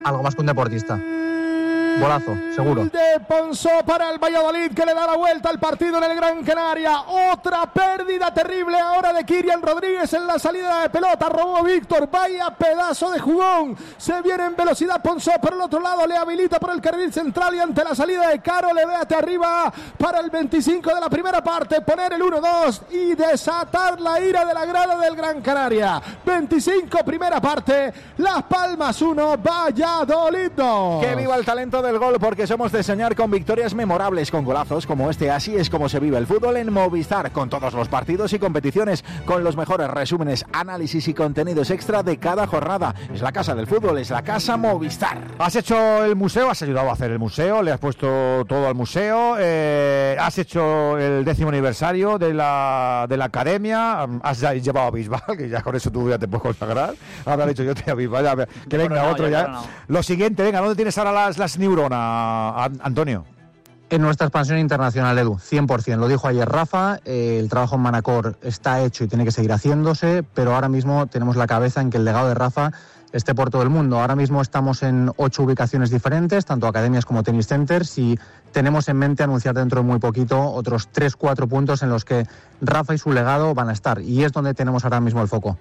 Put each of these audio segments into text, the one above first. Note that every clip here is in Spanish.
algo más que un deportista. Golazo, seguro. De Ponsó para el Valladolid, que le da la vuelta al partido en el Gran Canaria. Otra pérdida terrible ahora de Kyrian Rodríguez en la salida de pelota. Robó Víctor, vaya pedazo de jugón. Se viene en velocidad Ponsó por el otro lado, le habilita por el carril central y ante la salida de Caro le ve hacia arriba para el 25 de la primera parte, poner el 1-2 y desatar la ira de la grada del Gran Canaria. 25 primera parte, Las Palmas 1, Valladolid 2. Que viva el talento del gol, porque somos de soñar con victorias memorables, con golazos como este. Así es como se vive el fútbol en Movistar, con todos los partidos y competiciones, con los mejores resúmenes, análisis y contenidos extra de cada jornada. Es la casa del fútbol, es la casa Movistar. Has hecho el museo, has ayudado a hacer el museo, le has puesto todo al museo, has hecho el 10º aniversario de la academia, has llevado a Bisbal, que ya con eso tú ya te puedes consagrar. Habrá dicho yo te a Bisbal, ya, que venga otro ya. No. Lo siguiente, venga, ¿dónde tienes ahora las Neurona, Antonio? En nuestra expansión internacional, Edu, 100%. Lo dijo ayer Rafa, el trabajo en Manacor está hecho y tiene que seguir haciéndose, pero ahora mismo tenemos la cabeza en que el legado de Rafa esté por todo el mundo. Ahora mismo estamos en 8 ubicaciones diferentes, tanto academias como tenis centers, y tenemos en mente anunciar dentro de muy poquito otros 3-4 puntos en los que Rafa y su legado van a estar, y es donde tenemos ahora mismo el foco.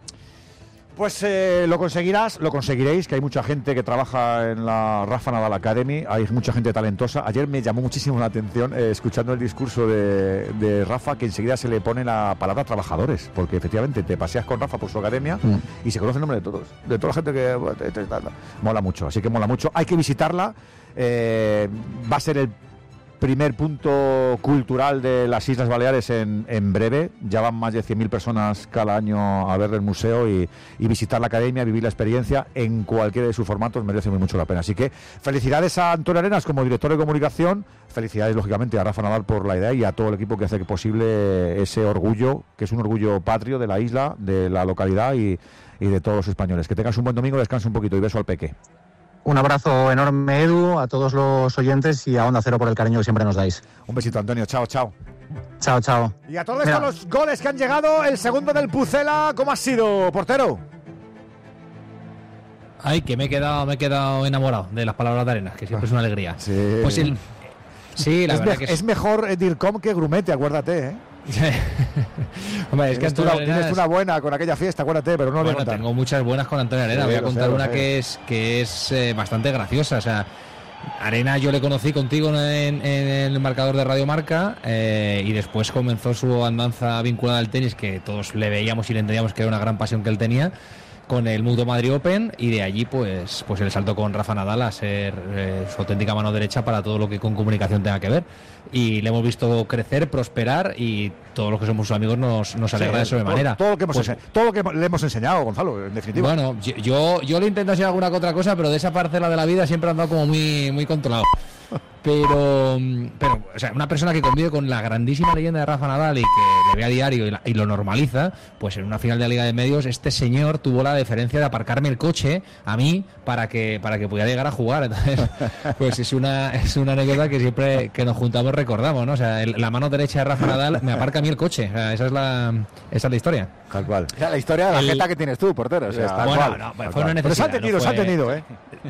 Pues lo conseguiréis, que hay mucha gente que trabaja en la Rafa Nadal Academy, hay mucha gente talentosa. Ayer me llamó muchísimo la atención, escuchando el discurso de Rafa, que enseguida se le pone la palabra trabajadores, porque efectivamente te paseas con Rafa por su academia y se conoce el nombre de todos, de toda la gente que... Mola mucho, así que mola mucho. Hay que visitarla, va a ser el primer punto cultural de las Islas Baleares en breve. Ya van más de 100.000 personas cada año a ver el museo y visitar la academia, vivir la experiencia en cualquiera de sus formatos merece muy mucho la pena. Así que felicidades a Antonio Arenas como director de comunicación, felicidades lógicamente a Rafa Nadal por la idea y a todo el equipo que hace posible ese orgullo, que es un orgullo patrio de la isla, de la localidad y de todos los españoles. Que tengas un buen domingo, descansa un poquito y beso al Peque. Un abrazo enorme, Edu, a todos los oyentes y a Onda Cero por el cariño que siempre nos dais. Un besito, Antonio. Chao, chao. Chao, chao. Y a todo esto los goles que han llegado. El segundo del Pucela, ¿cómo ha sido, portero? Ay, que me he quedado enamorado de las palabras de Arenas, que siempre es una alegría. Sí. Pues sí, la verdad que es mejor Dircom que Grumete, acuérdate, ¿eh? Hombre, es que tienes una buena con aquella fiesta, acuérdate, pero no lo voy a contar. Tengo muchas buenas con Antonio Arena. Voy a contar una que es bastante graciosa. O sea, Arena yo le conocí contigo en el marcador de Radio Marca y después comenzó su andanza vinculada al tenis, que todos le veíamos y le entendíamos que era una gran pasión que él tenía, con el Mutua Madrid Open, y de allí pues el salto con Rafa Nadal a ser su auténtica mano derecha para todo lo que con comunicación tenga que ver, y le hemos visto crecer, prosperar, y todos los que somos sus amigos nos alegra de sobremanera. Todo lo que le hemos enseñado, Gonzalo, en definitiva. Bueno, yo le intento enseñar alguna que otra cosa, pero de esa parcela de la vida siempre he andado como muy, muy controlado. Pero, o sea, una persona que convive con la grandísima leyenda de Rafa Nadal y que le ve a diario y lo normaliza, pues en una final de la Liga de Medios este señor tuvo la deferencia de aparcarme el coche a mí para que pudiera llegar a jugar. Entonces, pues es una anécdota que siempre que nos juntamos recordamos, ¿no? O sea, la mano derecha de Rafa Nadal me aparca a mí el coche. O sea, esa es la historia. Tal cual. O sea, la historia de la jeta que tienes tú, portero. O sea, bueno, no, fue una necesidad. Pero se ha tenido, ¿eh?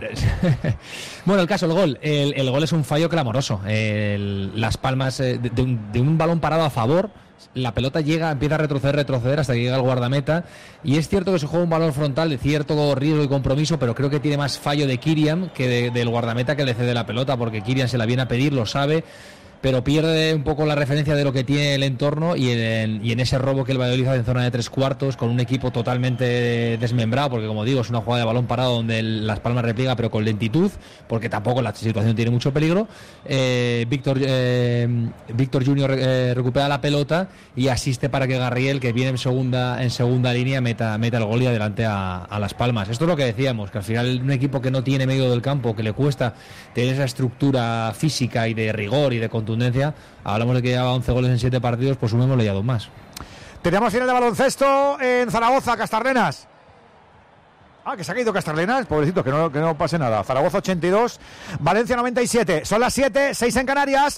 Bueno, el caso, el gol. El gol es un fallo clamoroso. Las palmas de un balón parado a favor, la pelota empieza a retroceder hasta que llega el guardameta, y es cierto que se juega un balón frontal de cierto riesgo y compromiso, pero creo que tiene más fallo de Kyrian que del guardameta, que le cede la pelota, porque Kyrian se la viene a pedir, lo sabe, pero pierde un poco la referencia de lo que tiene el entorno, y en ese robo que el Valladolid hace en zona de 3/4 con un equipo totalmente desmembrado, porque como digo es una jugada de balón parado donde Las Palmas repliega pero con lentitud, porque tampoco la situación tiene mucho peligro. Víctor Junior recupera la pelota y asiste para que Garriel, que viene en segunda línea, meta el gol y adelante a Las Palmas. Esto es lo que decíamos, que al final un equipo que no tiene medio del campo, que le cuesta tener esa estructura física y de rigor y de contundencia, hablamos de que lleva 11 goles en 7 partidos, pues sumémosle ya 2 más. Tenemos final de baloncesto en Zaragoza, Castarlenas. Que se ha caído Castarlenas, pobrecito, que no pase nada. Zaragoza 82, Valencia 97. Son las 7, 6 en Canarias.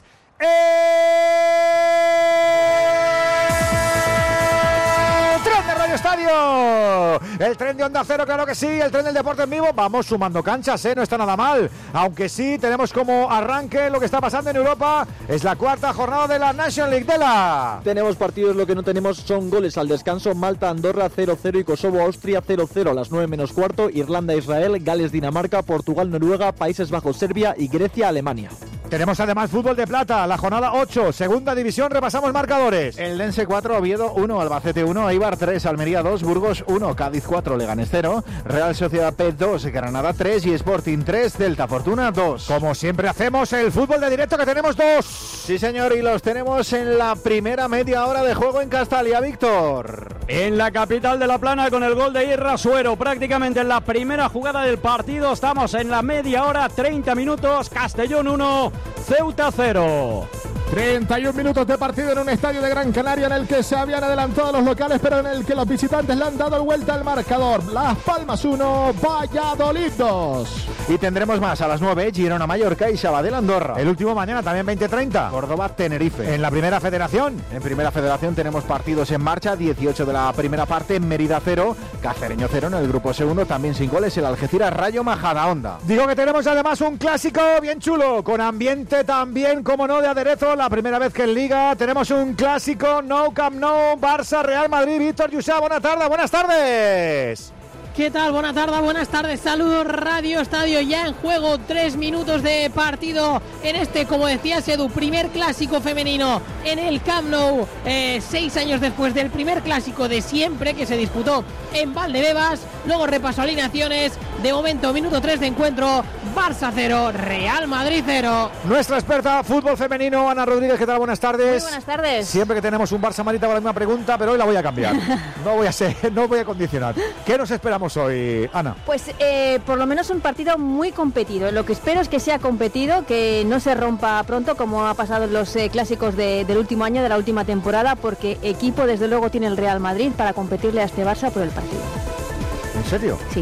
tren de Radio Estadio, el tren de Onda Cero, claro que sí, el tren del deporte en vivo. Vamos sumando canchas, no está nada mal, aunque sí tenemos como arranque lo que está pasando en Europa. Es la cuarta jornada de la National League. Tenemos partidos, lo que no tenemos son goles al descanso. Malta, Andorra 0-0 y Kosovo, Austria 0-0 a las 9 menos cuarto. Irlanda, Israel, Gales, Dinamarca, Portugal, Noruega, Países Bajos, Serbia y Grecia, Alemania. Tenemos además fútbol de plata, la jornada 8, segunda división, repasamos marcadores. El Dense 4, Oviedo 1, Albacete 1, Eibar 3, Almería 2, Burgos 1, Cádiz 4, Leganés 0, Real Sociedad P 2, Granada 3 y Sporting 3, Delta Fortuna 2. Como siempre hacemos el fútbol de directo, que tenemos 2. Sí señor, y los tenemos en la primera media hora de juego en Castalia, Víctor. En la capital de La Plana, con el gol de Irra Suero, prácticamente en la primera jugada del partido. Estamos en la media hora, 30 minutos, Castellón 1, Ceuta 0. 31 minutos de partido en un estadio de Gran Canaria en el que se habían adelantado los locales, pero en el que los visitantes le han dado vuelta al marcador. Las Palmas 1, Valladolid 2. Y tendremos más a las 9, Girona-Mallorca y Sabadell-Andorra. El último mañana también 20:30. Córdoba-Tenerife. En la primera federación. En primera federación tenemos partidos en marcha, 18 de la primera parte, Mérida 0, Cacereño 0 en el grupo segundo, también sin goles, el Algeciras-Rayo Majadahonda. Digo que tenemos además un clásico bien chulo, con ambiente también, como no, de aderezo. La primera vez que en Liga tenemos un clásico, Nou Camp Nou, Barça-Real Madrid. Víctor Yusa, buenas tardes. ¿Qué tal? Buenas tardes. Saludos, Radio Estadio. Ya en juego 3 minutos de partido en este, como decías, Edu, primer clásico femenino en el Camp Nou. 6 años después del primer clásico de siempre que se disputó en Valdebebas. Luego repaso alineaciones. De momento, minuto 3 de encuentro. Barça 0, Real Madrid 0. Nuestra experta fútbol femenino, Ana Rodríguez, ¿qué tal? Buenas tardes. Muy buenas tardes. Siempre que tenemos un Barça Madrid hago la misma pregunta, pero hoy la voy a cambiar. No voy a condicionar. ¿Qué nos esperamos hoy, Ana? Pues por lo menos un partido muy competido. Lo que espero es que sea competido, que no se rompa pronto como ha pasado en los clásicos del último año, de la última temporada, porque equipo desde luego tiene el Real Madrid para competirle a este Barça por el partido. ¿En serio? Sí.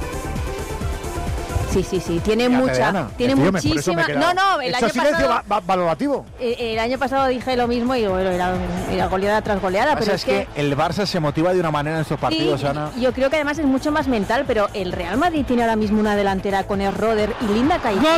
Sí, tiene muchísima. No, el año pasado valorativo. El año pasado dije lo mismo y bueno, era goleada tras goleada, pero es que el Barça se motiva de una manera en estos partidos, Ana. Yo creo que además es mucho más mental, pero el Real Madrid tiene ahora mismo una delantera con el Roder y Linda Caicedo.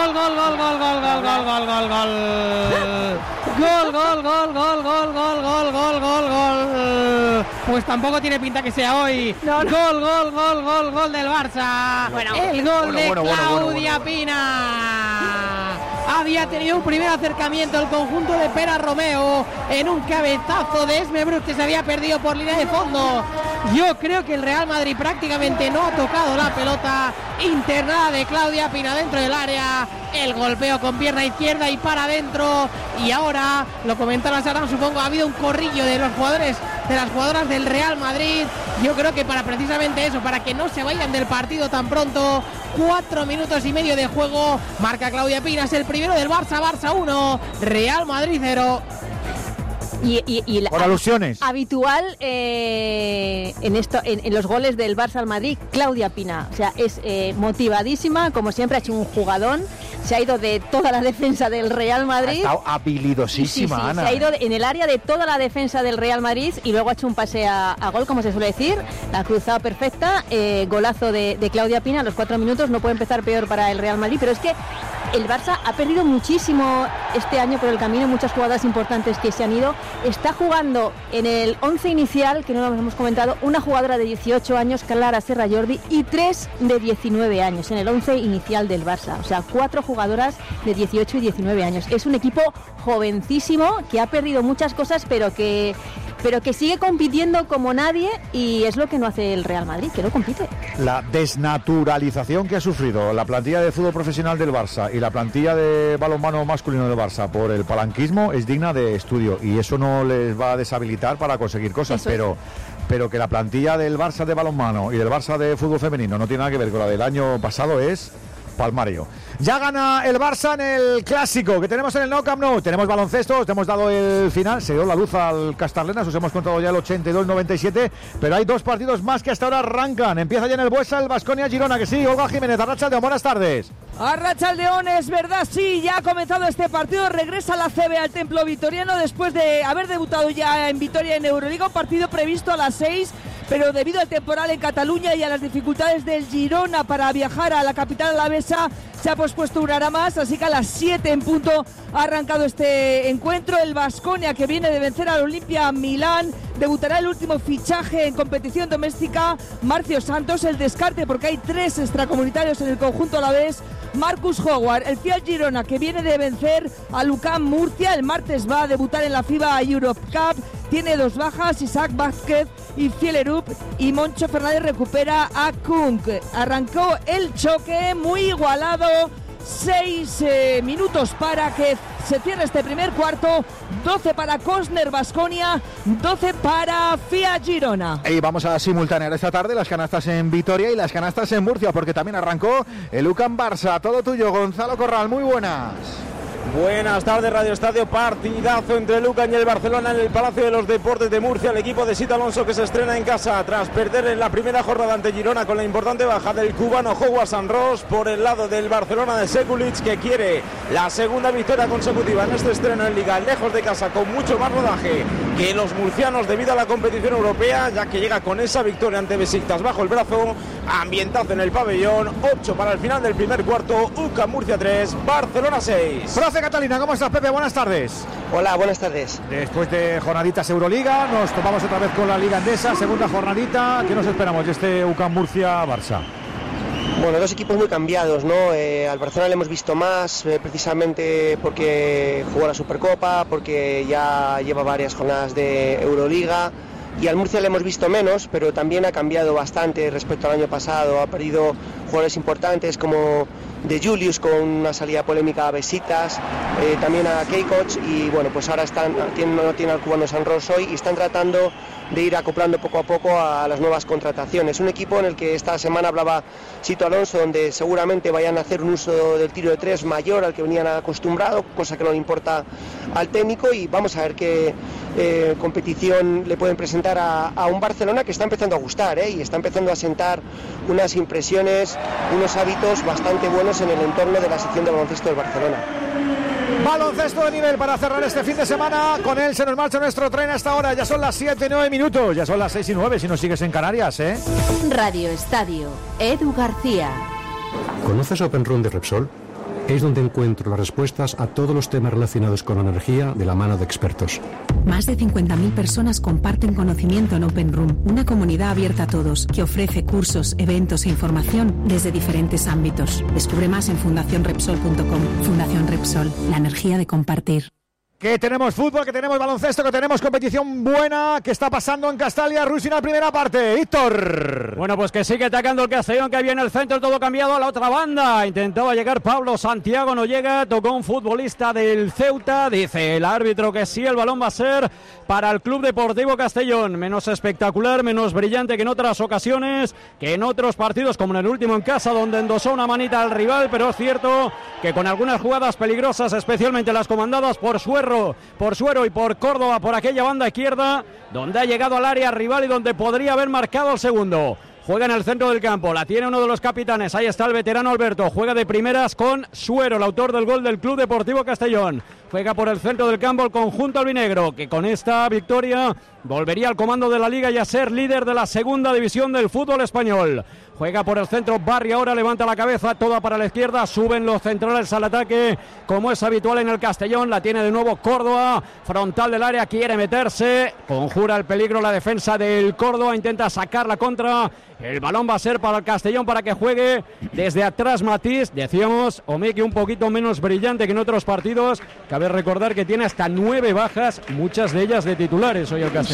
Gol. Pues tampoco tiene pinta que sea hoy. Gol del Barça. Bueno, el gol de Claudia Pina. Había tenido un primer acercamiento el conjunto de Pera Romeo en un cabezazo de Esme Bruch que se había perdido por línea de fondo. Yo creo que el Real Madrid prácticamente no ha tocado la pelota internada de Claudia Pina dentro del área. El golpeo con pierna izquierda y para adentro. Y ahora, lo comentaba Sarán, supongo, ha habido un corrillo de los jugadores, de las jugadoras del Real Madrid. Yo creo que para precisamente eso, para que no se vayan del partido tan pronto. 4 minutos y medio de juego. Marca Claudia Pina, es el primero del Barça. Barça 1, Real Madrid 0. Y por alusiones habitual en los goles del Barça al Madrid, Claudia Pina, o sea, es motivadísima, como siempre, ha hecho un jugadón, se ha ido de toda la defensa del Real Madrid, ha estado habilidosísima, sí, Ana. se ha ido en el área de toda la defensa del Real Madrid y luego ha hecho un pase a gol, como se suele decir, la ha cruzado perfecta, golazo de Claudia Pina a los 4 minutos. No puede empezar peor para el Real Madrid, pero es que el Barça ha perdido muchísimo este año por el camino, muchas jugadas importantes que se han ido. Está jugando en el 11 inicial, que no lo hemos comentado, una jugadora de 18 años, Clara Serra Jordi, y 3 de 19 años en el 11 inicial del Barça. O sea, 4 jugadoras de 18 y 19 años. Es un equipo jovencísimo que ha perdido muchas cosas, pero que sigue compitiendo como nadie, y es lo que no hace el Real Madrid, que no compite. La desnaturalización que ha sufrido la plantilla de fútbol profesional del Barça y la plantilla de balonmano masculino del Barça por el palanquismo es digna de estudio, y eso no les va a deshabilitar para conseguir cosas, pero que la plantilla del Barça de balonmano y del Barça de fútbol femenino no tiene nada que ver con la del año pasado es palmario. Ya gana el Barça en el Clásico que tenemos en el Nou Camp Nou. Tenemos baloncesto, os hemos dado el final, se dio la luz al Castarlenas, os hemos contado ya el 82-97, pero hay 2 partidos más que hasta ahora arrancan. Empieza ya en el Buesa el Baskonia-Girona, que sí, Olga Jiménez, Arratsaldeon, buenas tardes. Arratsaldeon, es verdad, sí, ya ha comenzado este partido, regresa la CB al Templo Vitoriano después de haber debutado ya en Vitoria en Euroliga, un partido previsto a las 6, pero debido al temporal en Cataluña y a las dificultades del Girona para viajar a la capital alavesa, se ha pospuesto una hora más, así que a las 7 en punto ha arrancado este encuentro. El Baskonia, que viene de vencer al Olimpia Milán, debutará el último fichaje en competición doméstica, Marcio Santos, el descarte porque hay 3 extracomunitarios en el conjunto alavés, Marcus Howard. El Fiat Girona, que viene de vencer a Lucán Murcia, el martes va a debutar en la FIBA Europe Cup, tiene 2 bajas, Isaac Vázquez y Fielerup, y Moncho Fernández recupera a Kunk. Arrancó el choque muy igualado, 6 minutos para que se cierre este primer cuarto, 12 para Cosner Baskonia, 12 para Fiat Girona. Y vamos a simultanear esta tarde las canastas en Vitoria y las canastas en Murcia, porque también arrancó el UCAM Barça. Todo tuyo, Gonzalo Corral, muy buenas. Buenas tardes, Radio Estadio. Partidazo entre el UCAM y el Barcelona en el Palacio de los Deportes de Murcia. El equipo de Sito Alonso, que se estrena en casa tras perder en la primera jornada ante Girona con la importante baja del cubano Howard Sanros. Por el lado del Barcelona de Sekulic, que quiere la segunda victoria consecutiva en este estreno en Liga, lejos de casa, con mucho más rodaje que los murcianos debido a la competición europea, ya que llega con esa victoria ante Besiktas bajo el brazo. Ambientazo en el pabellón, 8 para el final del primer cuarto. UCAM Murcia 3, Barcelona 6. Profe Catalina, ¿cómo estás, Pepe? Buenas tardes. Hola, buenas tardes. Después de jornaditas Euroliga, nos topamos otra vez con la Liga Endesa, segunda jornadita. ¿Qué nos esperamos de este UCAM Murcia-Barça? Bueno, 2 equipos muy cambiados, ¿no? Al Barcelona le hemos visto más, precisamente porque jugó la Supercopa, porque ya lleva varias jornadas de Euroliga. Y al Murcia le hemos visto menos, pero también ha cambiado bastante respecto al año pasado. Ha perdido jugadores importantes como De Julius, con una salida polémica a Besiktas, también a Keikoch, y bueno, pues ahora no tiene al cubano Sanros hoy, y están tratando de ir acoplando poco a poco a las nuevas contrataciones. Un equipo en el que esta semana hablaba Sito Alonso, donde seguramente vayan a hacer un uso del tiro de 3 mayor al que venían acostumbrados, cosa que no le importa al técnico, y vamos a ver qué competición le pueden presentar a un Barcelona que está empezando a gustar, y está empezando a sentar unas impresiones, unos hábitos bastante buenos en el entorno de la sección de baloncesto del Barcelona. Baloncesto de nivel para cerrar este fin de semana. Con él se nos marcha nuestro tren hasta ahora. Ya son las 7 y 9 minutos. Ya son las 6 y 9 si nos sigues en Canarias, ¿eh? Radio Estadio. Edu García. ¿Conoces Open Room de Repsol? Es donde encuentro las respuestas a todos los temas relacionados con la energía de la mano de expertos. Más de 50.000 personas comparten conocimiento en Open Room, una comunidad abierta a todos que ofrece cursos, eventos e información desde diferentes ámbitos. Descubre más en fundacionrepsol.com. Fundación Repsol, la energía de compartir. Que tenemos fútbol, que tenemos baloncesto, que tenemos competición buena. ¿Qué está pasando en Castalia? Rusina, primera parte. Víctor. Bueno, pues que sigue atacando el Castellón, que viene el centro, todo cambiado a la otra banda. Intentaba llegar Pablo Santiago, no llega. Tocó un futbolista del Ceuta. Dice el árbitro que sí, el balón va a ser para el Club Deportivo Castellón. Menos espectacular, menos brillante que en otras ocasiones, que en otros partidos, como en el último en casa, donde endosó una manita al rival. Pero es cierto que con algunas jugadas peligrosas, especialmente las comandadas por Suero y por Córdoba, por aquella banda izquierda, donde ha llegado al área rival y donde podría haber marcado el segundo. Juega en el centro del campo, la tiene uno de los capitanes, ahí está el veterano Alberto, juega de primeras con Suero, el autor del gol del Club Deportivo Castellón. Juega por el centro del campo el conjunto albinegro, que con esta victoria volvería al comando de la Liga y a ser líder de la segunda división del fútbol español. Juega por el centro Barry, ahora levanta la cabeza, toda para la izquierda, suben los centrales al ataque, como es habitual en el Castellón. La tiene de nuevo Córdoba, frontal del área, quiere meterse, conjura el peligro la defensa del Córdoba, intenta sacar la contra. El balón va a ser para el Castellón para que juegue desde atrás Matís. Decíamos, Omeki un poquito menos brillante que en otros partidos. Cabe recordar que tiene hasta 9 bajas, muchas de ellas de titulares hoy el Castellón.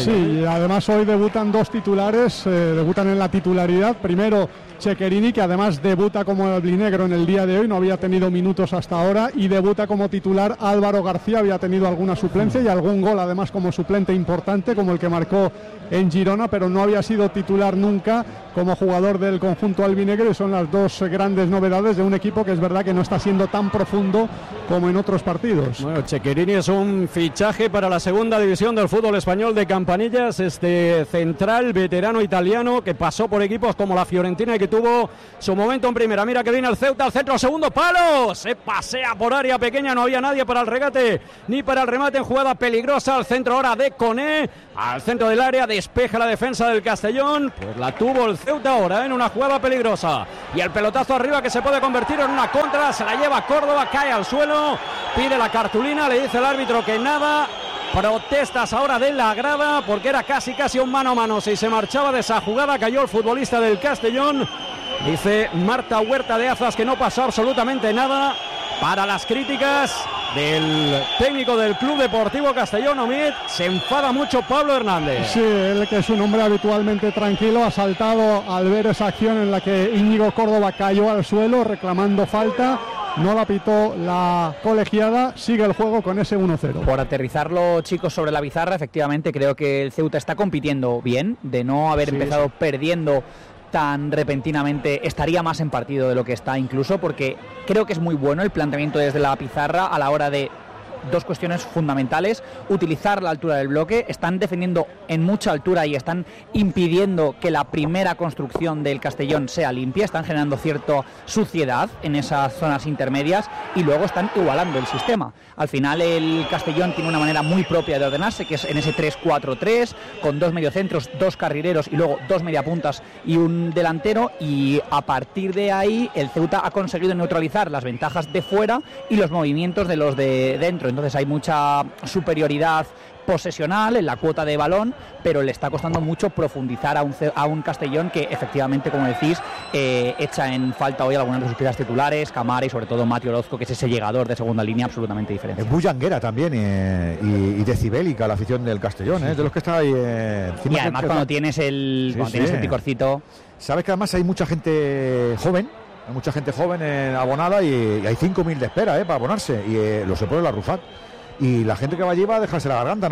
Sí, y además hoy debutan dos titulares, debutan en la titularidad. Primero Cecherini, que además debuta como albinegro en el día de hoy, no había tenido minutos hasta ahora, y debuta como titular Álvaro García, había tenido alguna suplencia y algún gol además como suplente importante, como el que marcó en Girona, pero no había sido titular nunca como jugador del conjunto albinegro, y son las dos grandes novedades de un equipo que es verdad que no está siendo tan profundo como en otros partidos. Bueno, Cecherini es un fichaje para la segunda división del fútbol español de Campanillas, este central veterano italiano que pasó por equipos como la Fiorentina y que tuvo su momento en primera. Mira que viene el Ceuta al centro, segundo palo, se pasea por área pequeña, no había nadie para el regate ni para el remate, en jugada peligrosa al centro ahora de Koné, al centro del área, despeja la defensa del Castellón, pues la tuvo el Ceuta ahora en una jugada peligrosa, y el pelotazo arriba que se puede convertir en una contra, se la lleva Córdoba, cae al suelo, pide la cartulina, le dice el árbitro que nada. Protestas ahora de la grada porque era casi un mano a mano. Si se marchaba de esa jugada, cayó el futbolista del Castellón. Dice Marta Huerta de Azas que no pasó absolutamente nada. Para las críticas del técnico del Club Deportivo Castellón, Omid, se enfada mucho Pablo Hernández. Sí, él, que es un hombre habitualmente tranquilo, ha saltado al ver esa acción en la que Íñigo Córdoba cayó al suelo reclamando falta. No la pitó la colegiada, sigue el juego con ese 1-0. Por aterrizarlo, chicos, sobre la pizarra, efectivamente creo que el Ceuta está compitiendo bien, de no haber empezado perdiendo tan repentinamente, estaría más en partido de lo que está incluso, porque creo que es muy bueno el planteamiento desde la pizarra a la hora de dos cuestiones fundamentales: utilizar la altura del bloque, están defendiendo en mucha altura y están impidiendo que la primera construcción del Castellón sea limpia, están generando cierta suciedad en esas zonas intermedias, y luego están igualando el sistema. Al final el Castellón tiene una manera muy propia de ordenarse, que es en ese 3-4-3, con dos mediocentros, dos carrileros y luego dos mediapuntas y un delantero, y a partir de ahí el Ceuta ha conseguido neutralizar las ventajas de fuera y los movimientos de los de dentro. Entonces hay mucha superioridad posesional en la cuota de balón, pero le está costando mucho profundizar a un Castellón que efectivamente, como decís, echa en falta hoy algunas de sus piezas titulares, Camara y sobre todo Mati Orozco, que es ese llegador de segunda línea absolutamente diferente. Es bullanguera también y decibélica la afición del Castellón, de los que está ahí encima. Y además cuando tienes el picorcito. Sabes que además hay mucha gente joven. Hay mucha gente joven abonada y hay 5.000 de espera para abonarse, y lo se pone la Rufat. Y la gente que va allí va a dejarse la garganta,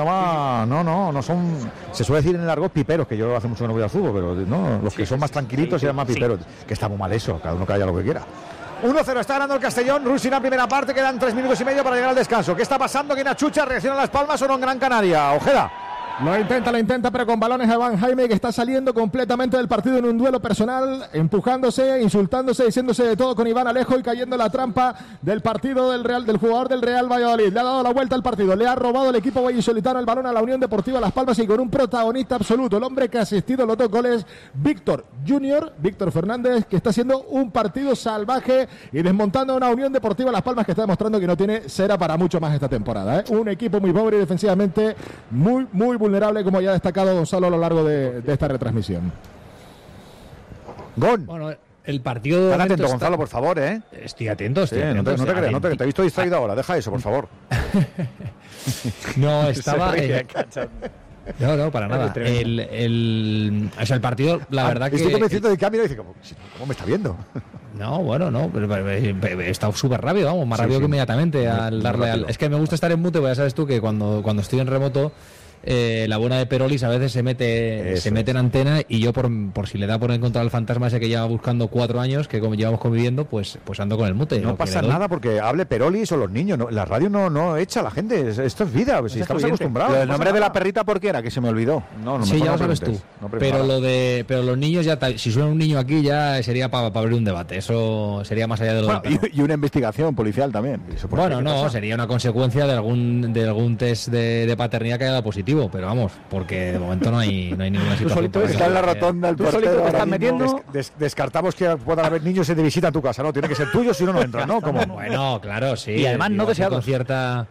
no son, se suele decir en el argot piperos, que yo hace mucho que no voy al fútbol, pero no, los que son más tranquilitos se llaman piperos, que está muy mal eso, cada uno que haya lo que quiera. 1-0 está ganando el Castellón, Rusina primera parte, quedan 3 minutos y medio para llegar al descanso. ¿Qué está pasando? ¿Quién achucha? ¿Reacciona a Las Palmas o no en Gran Canaria? Ojeda. Lo intenta, pero con balones a Van Jaime, que está saliendo completamente del partido en un duelo personal, empujándose, insultándose, diciéndose de todo con Iván Alejo y cayendo en la trampa del partido del jugador del Real Valladolid. Le ha dado la vuelta al partido, le ha robado el equipo vallisoletano el balón a la Unión Deportiva Las Palmas, y con un protagonista absoluto, el hombre que ha asistido a los 2 goles, Víctor Fernández, que está haciendo un partido salvaje y desmontando a una Unión Deportiva Las Palmas que está demostrando que no tiene cera para mucho más esta temporada. Un equipo muy pobre y defensivamente muy vulnerable, como ya ha destacado Gonzalo a lo largo de esta retransmisión. Bueno, el partido... Están atento, Gonzalo, por favor, Estoy atento. No te creas, te he visto distraído ahora, deja eso, por favor. No, estaba... No, para nada. El partido, la verdad que... Estoy convencido de que mira y dice, ¿cómo me está viendo? No, pero he estado súper rápido, vamos, más rápido que inmediatamente al darle al... Es que me gusta estar en mute, porque ya sabes tú que cuando estoy en remoto... la buena de Perolis a veces se mete en antena, y yo por si le da por encontrar el fantasma ese que lleva buscando 4 años, que como llevamos conviviendo, pues ando con el mute. No pasa nada porque hable Perolis o los niños, la radio no echa a la gente, esto es vida, si estamos acostumbrados. El nombre de la perrita, ¿por qué era? Que se me olvidó. Sí, ya lo sabes tú. Pero los niños ya, si suena un niño aquí ya sería para abrir un debate, eso sería más allá de lo y una investigación policial también. Sería una consecuencia de algún test de paternidad que haya dado positivo. Pero vamos, porque de momento no hay ninguna situación. Está en la rotonda el portero. Estás metiendo. Descartamos que puedan haber niños de visita a tu casa, ¿no? Tiene que ser tuyo, si no, no entra, ¿no? Bueno, claro, sí. Y además no deseados. Con cierta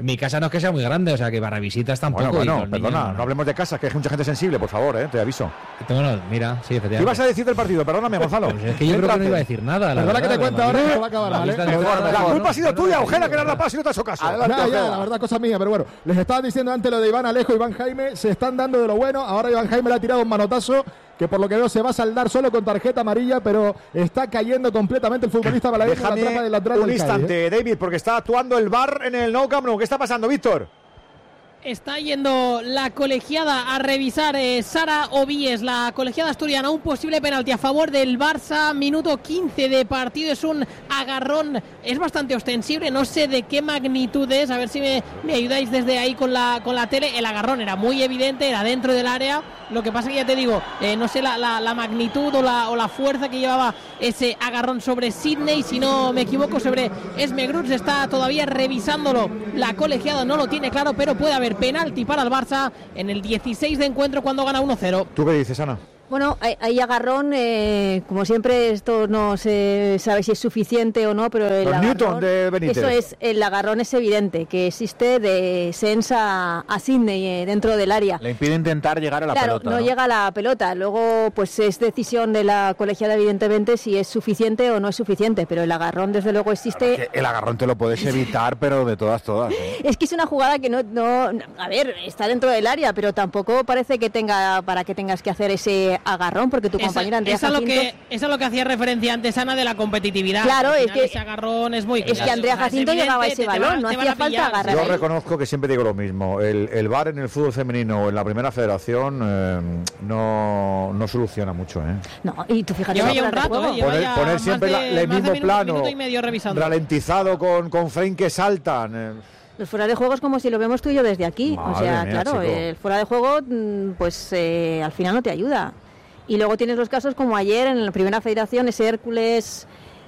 Mi casa no es que sea muy grande, o sea que para visitas tampoco. Bueno, perdona, no hablemos de casas, que hay mucha gente sensible, por favor, te aviso. Bueno, mira, sí, efectivamente. ¿Qué ibas a decir del partido? Perdóname, Gonzalo. Pues es que yo creo que no iba a decir nada. La verdad que te cuento ahora que va a acabar, ¿vale? La culpa ha sido tuya, Ojeda, que era la paz y no te has hecho caso. La verdad, cosa mía, pero bueno, les estaba diciendo antes lo de Iván Alejo, Iván Jaime, se están dando de lo bueno. Ahora Iván Jaime le ha tirado un manotazo que por lo que veo se va a saldar solo con tarjeta amarilla, pero está cayendo completamente el futbolista balaguer en la trampa del lateral del Cádiz. Un instante, David, porque está actuando el VAR en el Nou Camp Nou. ¿Qué está pasando, Víctor? Está yendo la colegiada a revisar Sara Ovíes, la colegiada asturiana, un posible penalti a favor del Barça, minuto 15 de partido, es un agarrón, es bastante ostensible, no sé de qué magnitud es, a ver si me ayudáis desde ahí con la tele. El agarrón era muy evidente, era dentro del área, lo que pasa que ya te digo, no sé la magnitud o la fuerza que llevaba ese agarrón sobre Sidney, si no me equivoco, sobre Esme Grups. Está todavía revisándolo la colegiada, no lo tiene claro, pero puede haber penalti para el Barça en el 16 de encuentro cuando gana 1-0. ¿Tú qué dices, Ana? Bueno, hay agarrón, como siempre esto no se sabe si es suficiente o no, pero el agarrón, Newton de Benítez. Eso es, el agarrón es evidente, que existe de Sens a Sidney dentro del área. Le impide intentar llegar a la pelota. No llega a la pelota, luego pues es decisión de la colegiada evidentemente si es suficiente o no es suficiente, pero el agarrón desde luego existe. Claro, el agarrón te lo puedes evitar, pero de todas. Es que es una jugada que no, a ver, está dentro del área, pero tampoco parece que tenga para que tengas que hacer ese agarrón, porque tu compañera Andrea Jacinto... Eso es lo que hacía referencia antes, Ana, de la competitividad. Claro, es que ese agarrón es muy... Es que Andrea Jacinto llegaba a ese balón, no hacía falta agarrar. Yo reconozco que siempre digo lo mismo, el VAR en el fútbol femenino o en la primera federación no soluciona mucho. No, y tú fíjate... Lleva ya un rato, poner siempre el mismo plano, minuto y medio revisando. ralentizado con frame que saltan... Los fuera de juego es como si lo vemos tú y yo desde aquí. Madre o sea, mía, claro, chico. el fuera de juego, pues al final no te ayuda. Y luego tienes los casos como ayer en la primera federación, ese Hércules...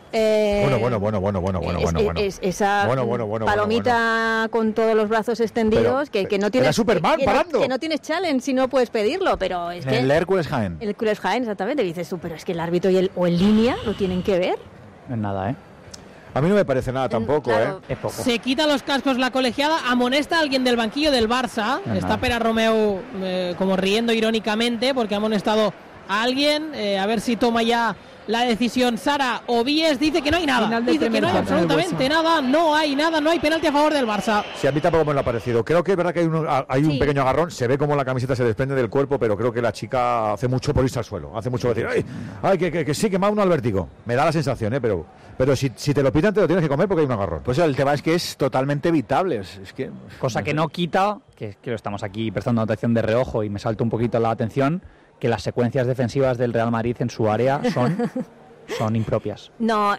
Esa palomita con todos los brazos extendidos, que no tienes... Era Superman parando. Que no tienes challenge si no puedes pedirlo, pero es que... El Hércules Jaén. El Hércules Jaén, exactamente. Dices tú, pero es que el árbitro o el línea lo tienen que ver. No es nada, A mí no me parece nada tampoco, claro. Es poco. Se quita los cascos la colegiada, amonesta a alguien del banquillo del Barça. Está Pera Romeu como riendo irónicamente porque ha amonestado a alguien. A ver si toma ya la decisión Sara Ovíes. Dice que no hay nada. Dice que no hay absolutamente nada. No hay nada. No hay penalti a favor del Barça. Sí, a mí tampoco me lo ha parecido. Creo que es verdad que hay un pequeño agarrón. Se ve como la camiseta se desprende del cuerpo, pero creo que la chica hace mucho por irse al suelo. Hace mucho decir, ay, que sí, que me ha uno al vértigo. Me da la sensación, pero si te lo pitan te lo tienes que comer porque hay un agarrón. Pues el tema es que es totalmente evitable. Cosa que no quita, que lo estamos aquí prestando atención de reojo y me salta un poquito la atención, que las secuencias defensivas del Real Madrid en su área son impropias. No,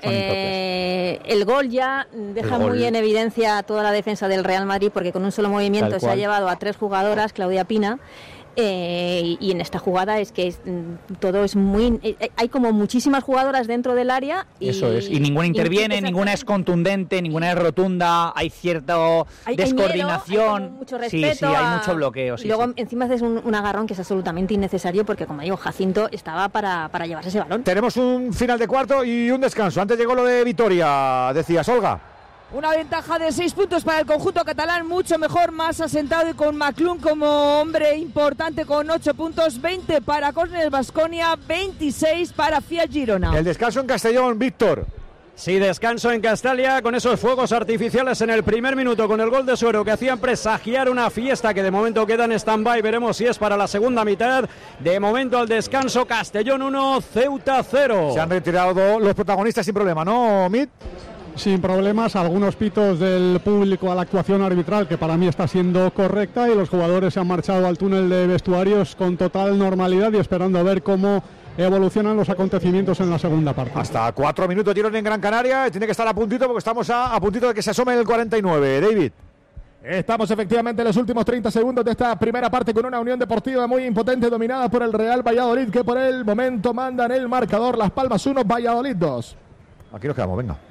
el gol ya deja muy en evidencia toda la defensa del Real Madrid, porque con un solo movimiento se ha llevado a 3 jugadoras, Claudia Pina, y en esta jugada es que todo es muy... hay como muchísimas jugadoras dentro del área. Eso es, y ninguna interviene, ninguna es contundente, ninguna es rotunda, hay cierta descoordinación. Hay mucho respeto. Sí, hay mucho bloqueo. Y luego encima haces un agarrón que es absolutamente innecesario, porque como digo, Jacinto estaba para llevarse ese balón. Tenemos un final de cuarto y un descanso. Antes llegó lo de Vitoria, decías, Olga. Una ventaja de 6 puntos para el conjunto catalán, mucho mejor, más asentado y con Maclún como hombre importante con 8 puntos, 20 para Cornell Baskonia, 26 para Fiat Girona. El descanso en Castellón, Víctor. Sí, descanso en Castalia con esos fuegos artificiales en el primer minuto con el gol de Suero que hacían presagiar una fiesta que de momento queda en stand-by. Veremos si es para la segunda mitad. De momento al descanso, Castellón 1, Ceuta 0. Se han retirado los protagonistas sin problema, ¿no, Mit? Sin problemas, algunos pitos del público a la actuación arbitral que para mí está siendo correcta, y los jugadores se han marchado al túnel de vestuarios con total normalidad y esperando a ver cómo evolucionan los acontecimientos en la segunda parte. Hasta 4 minutos tienen en Gran Canaria, tiene que estar a puntito porque estamos a puntito de que se asome el 49. David. Estamos efectivamente en los últimos 30 segundos de esta primera parte con una Unión Deportiva muy impotente dominada por el Real Valladolid, que por el momento manda en el marcador. Las Palmas 1, Valladolid 2. Aquí nos quedamos, venga.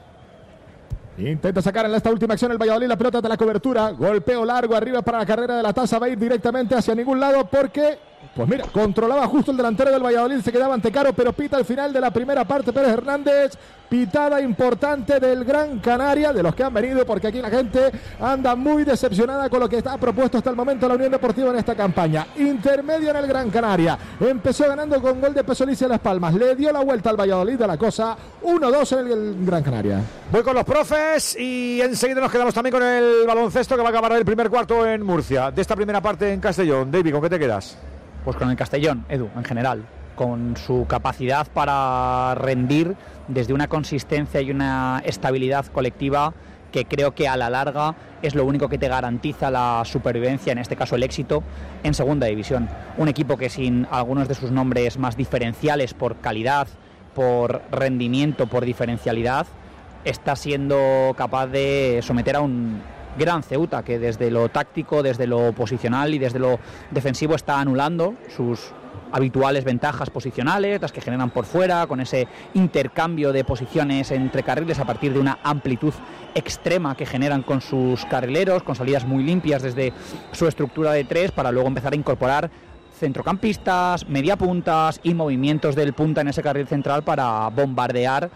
Intenta sacar en esta última acción el Valladolid la pelota de la cobertura. Golpeo largo arriba para la carrera de la Taza. Va a ir directamente hacia ningún lado porque Pues mira, controlaba justo el delantero del Valladolid, se quedaba ante Caro, pero pita al final de la primera parte Pérez Hernández. Pitada importante del Gran Canaria, de los que han venido, porque aquí la gente anda muy decepcionada con lo que está propuesto hasta el momento la Unión Deportiva en esta campaña. Intermedio en el Gran Canaria. Empezó ganando con gol de Pesolici a Las Palmas. Le dio la vuelta al Valladolid de la cosa. 1-2 en el Gran Canaria. Voy con los profes y enseguida nos quedamos también con el baloncesto que va a acabar el primer cuarto en Murcia. De esta primera parte en Castellón. David, ¿con qué te quedas? Pues con el Castellón, Edu, en general, con su capacidad para rendir desde una consistencia y una estabilidad colectiva que creo que a la larga es lo único que te garantiza la supervivencia, en este caso el éxito, en segunda división. Un equipo que sin algunos de sus nombres más diferenciales por calidad, por rendimiento, por diferencialidad, está siendo capaz de someter a un gran Ceuta, que desde lo táctico, desde lo posicional y desde lo defensivo está anulando sus habituales ventajas posicionales, las que generan por fuera, con ese intercambio de posiciones entre carriles a partir de una amplitud extrema que generan con sus carrileros, con salidas muy limpias desde su estructura de tres, para luego empezar a incorporar centrocampistas, mediapuntas y movimientos del punta en ese carril central para bombardear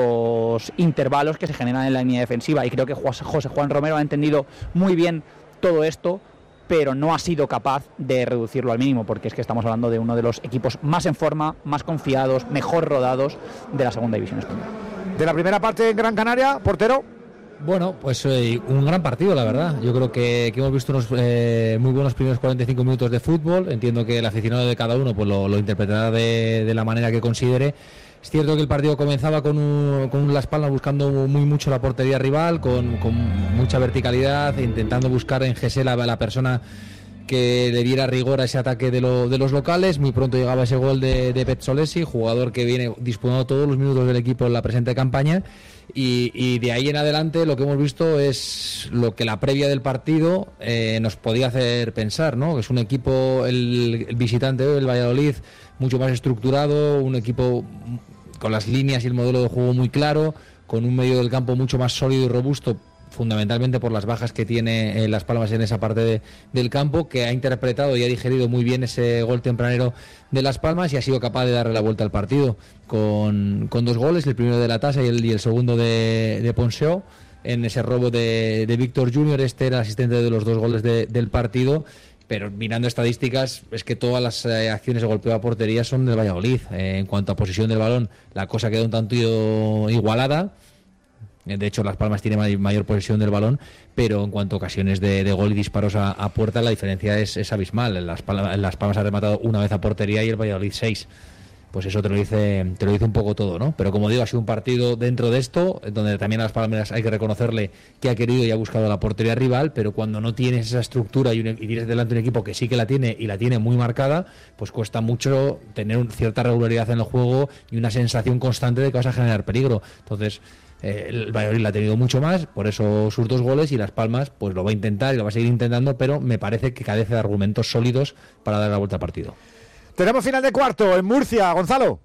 los intervalos que se generan en la línea defensiva. Y creo que José Juan Romero ha entendido muy bien todo esto, pero no ha sido capaz de reducirlo al mínimo, porque es que estamos hablando de uno de los equipos más en forma, más confiados, mejor rodados de la segunda división española. De la primera parte en Gran Canaria, portero. Bueno, pues un gran partido, la verdad. Yo creo que hemos visto unos muy buenos primeros 45 minutos de fútbol. Entiendo que el aficionado de cada uno pues lo interpretará de la manera que considere. Es cierto que el partido comenzaba con Las Palmas buscando muy mucho la portería rival, con mucha verticalidad, intentando buscar en Gesell la persona que le diera rigor a ese ataque de los locales. Muy pronto llegaba ese gol de Pezzolesi, jugador que viene disputando todos los minutos del equipo en la presente campaña. Y de ahí en adelante lo que hemos visto es lo que la previa del partido nos podía hacer pensar, ¿no? Que es un equipo, el visitante, el Valladolid, mucho más estructurado, un equipo con las líneas y el modelo de juego muy claro, con un medio del campo mucho más sólido y robusto, fundamentalmente por las bajas que tiene Las Palmas en esa parte del campo, que ha interpretado y ha digerido muy bien ese gol tempranero de Las Palmas y ha sido capaz de darle la vuelta al partido con dos goles, el primero de Latasa y el segundo de Ponseo, en ese robo de Víctor Junior. Este era el asistente de los dos goles del partido. Pero mirando estadísticas, es que todas las acciones de golpeo a portería son del Valladolid. En cuanto a posesión del balón, la cosa queda un tanto igualada. De hecho, Las Palmas tiene mayor posesión del balón, pero en cuanto a ocasiones de gol y disparos a puerta, la diferencia es abismal. Las Palmas ha rematado una vez a portería y el Valladolid 6. Pues eso te lo dice un poco todo, ¿no? Pero como digo, ha sido un partido dentro de esto, donde también a Las Palmas hay que reconocerle que ha querido y ha buscado la portería rival, pero cuando no tienes esa estructura y tienes delante un equipo que sí que la tiene y la tiene muy marcada, pues cuesta mucho tener cierta regularidad en el juego y una sensación constante de que vas a generar peligro. Entonces, el Valladolid la ha tenido mucho más, por eso sus dos goles, y Las Palmas pues lo va a intentar y lo va a seguir intentando, pero me parece que carece de argumentos sólidos para dar la vuelta al partido. Tenemos final de cuarto en Murcia, Gonzalo.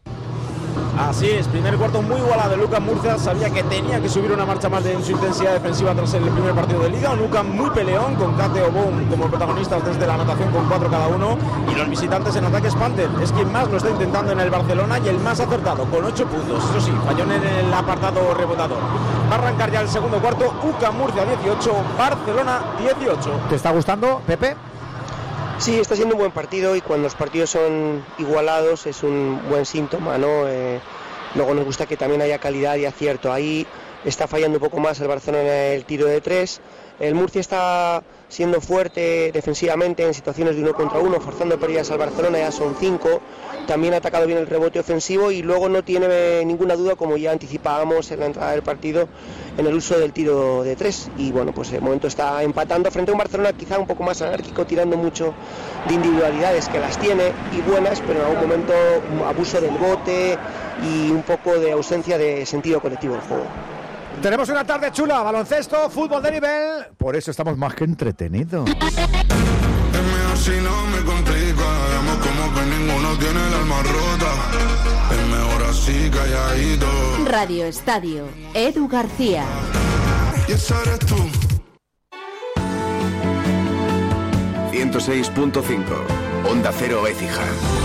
Así es, primer cuarto muy igualado. Lucas Murcia sabía que tenía que subir una marcha más en su intensidad defensiva tras el primer partido de Liga. Un Lucas muy peleón, con Cate o Boum como protagonistas desde la anotación con 4 cada uno. Y los visitantes en ataque Spanter es quien más lo está intentando en el Barcelona y el más acertado, con 8 puntos. Eso sí, falló en el apartado rebotador. Va a arrancar ya el segundo cuarto. UCAM Murcia 18, Barcelona 18. ¿Te está gustando, Pepe? Sí, está siendo un buen partido, y cuando los partidos son igualados es un buen síntoma, ¿no? Luego nos gusta que también haya calidad y acierto. Ahí está fallando un poco más el Barcelona en el tiro de 3. El Murcia está siendo fuerte defensivamente en situaciones de 1 contra 1, forzando pérdidas al Barcelona, ya son 5. También ha atacado bien el rebote ofensivo y luego no tiene ninguna duda, como ya anticipábamos en la entrada del partido, en el uso del tiro de 3. Y bueno, pues de momento está empatando frente a un Barcelona quizá un poco más anárquico, tirando mucho de individualidades, que las tiene y buenas, pero en algún momento abuso del bote y un poco de ausencia de sentido colectivo del juego. Tenemos una tarde chula, baloncesto, fútbol de nivel, por eso estamos más que entretenidos. Es mejor si no me complica, llamo como que ninguno tiene el alma rota. Es mejor así calladito. Radio Estadio, Edu García. Y esa eres tú. 106.5 Onda Cero Écija.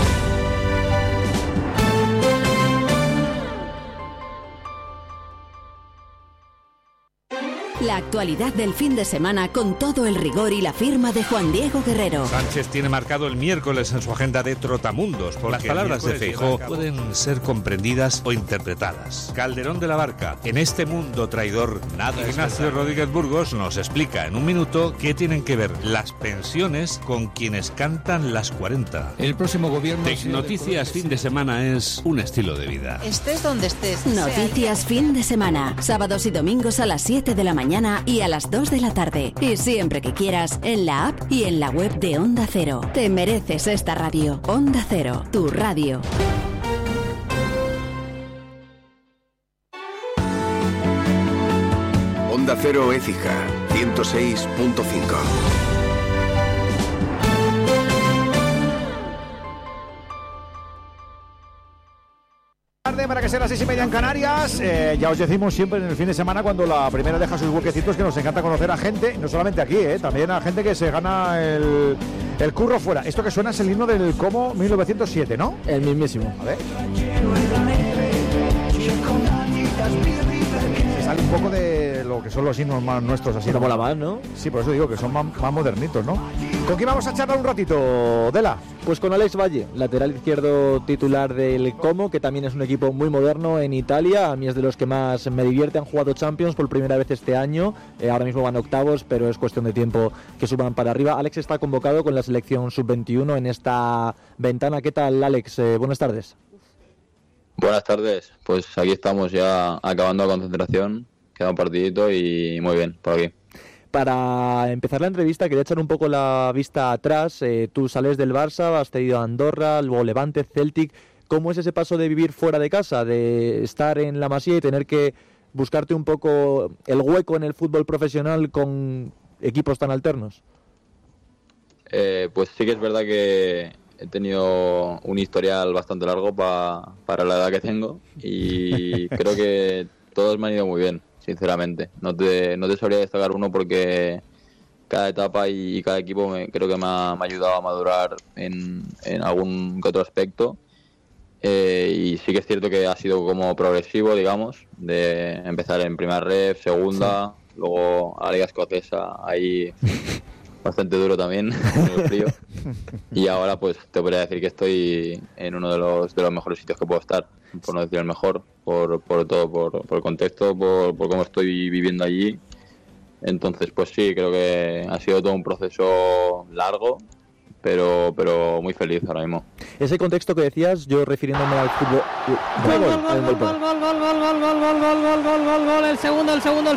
La actualidad del fin de semana con todo el rigor y la firma de Juan Diego Guerrero. Sánchez tiene marcado el miércoles en su agenda de Trotamundos, porque las palabras de Feijóo pueden ser comprendidas o interpretadas. Calderón de la Barca, en este mundo traidor nada. Ignacio Rodríguez Burgos nos explica en un minuto qué tienen que ver las pensiones con quienes cantan las 40. El próximo gobierno... Tecnoticias fin de semana es un estilo de vida. Estés donde estés. Noticias fin de semana. Sábados y domingos a las 7 de la mañana y a las 2 de la tarde. Y siempre que quieras, en la app y en la web de Onda Cero. Te mereces esta radio. Onda Cero, tu radio. Onda Cero Écija, 106.5. Para que sea las 6:30 en Canarias. Ya os decimos siempre en el fin de semana, cuando la primera deja sus huequecitos, que nos encanta conocer a gente, no solamente aquí, también a gente que se gana el curro fuera. Esto que suena es el himno del Como 1907, ¿no? El mismísimo. A ver. Se sale un poco de lo que son los himnos más nuestros, así. Como la más, ¿no? Sí, por eso digo que son más modernitos, ¿no? ¿Con quién vamos a charlar un ratito, Dela? Pues con Alex Valle, lateral izquierdo titular del Como, que también es un equipo muy moderno en Italia. A mí es de los que más me divierte. Han jugado Champions por primera vez este año. Ahora mismo van octavos, pero es cuestión de tiempo que suban para arriba. Alex está convocado con la selección sub-21 en esta ventana. ¿Qué tal, Alex? Buenas tardes. Buenas tardes. Pues aquí estamos ya acabando la concentración. Queda un partidito y muy bien, por aquí. Para empezar la entrevista quería echar un poco la vista atrás. Tú sales del Barça, has tenido a Andorra, luego Levante, Celtic. ¿Cómo es ese paso de vivir fuera de casa, de estar en la Masía y tener que buscarte un poco el hueco en el fútbol profesional con equipos tan alternos? Pues sí que es verdad que he tenido un historial bastante largo para la edad que tengo y creo que todos me han ido muy bien. Sinceramente, no te sabría destacar uno porque cada etapa y cada equipo creo que me ha ayudado a madurar en algún que otro aspecto, y sí que es cierto que ha sido como progresivo, digamos, de empezar en primera ref, segunda, sí. Luego a la Liga Escocesa, ahí bastante duro también, en el frío, y ahora pues te podría decir que estoy en uno de los mejores sitios que puedo estar, por no decir el mejor, por todo, por el contexto, por cómo estoy viviendo allí. Entonces pues sí, creo que ha sido todo un proceso largo, pero muy feliz ahora mismo. Ese contexto que decías, yo refiriéndome al fútbol. Gol, el segundo.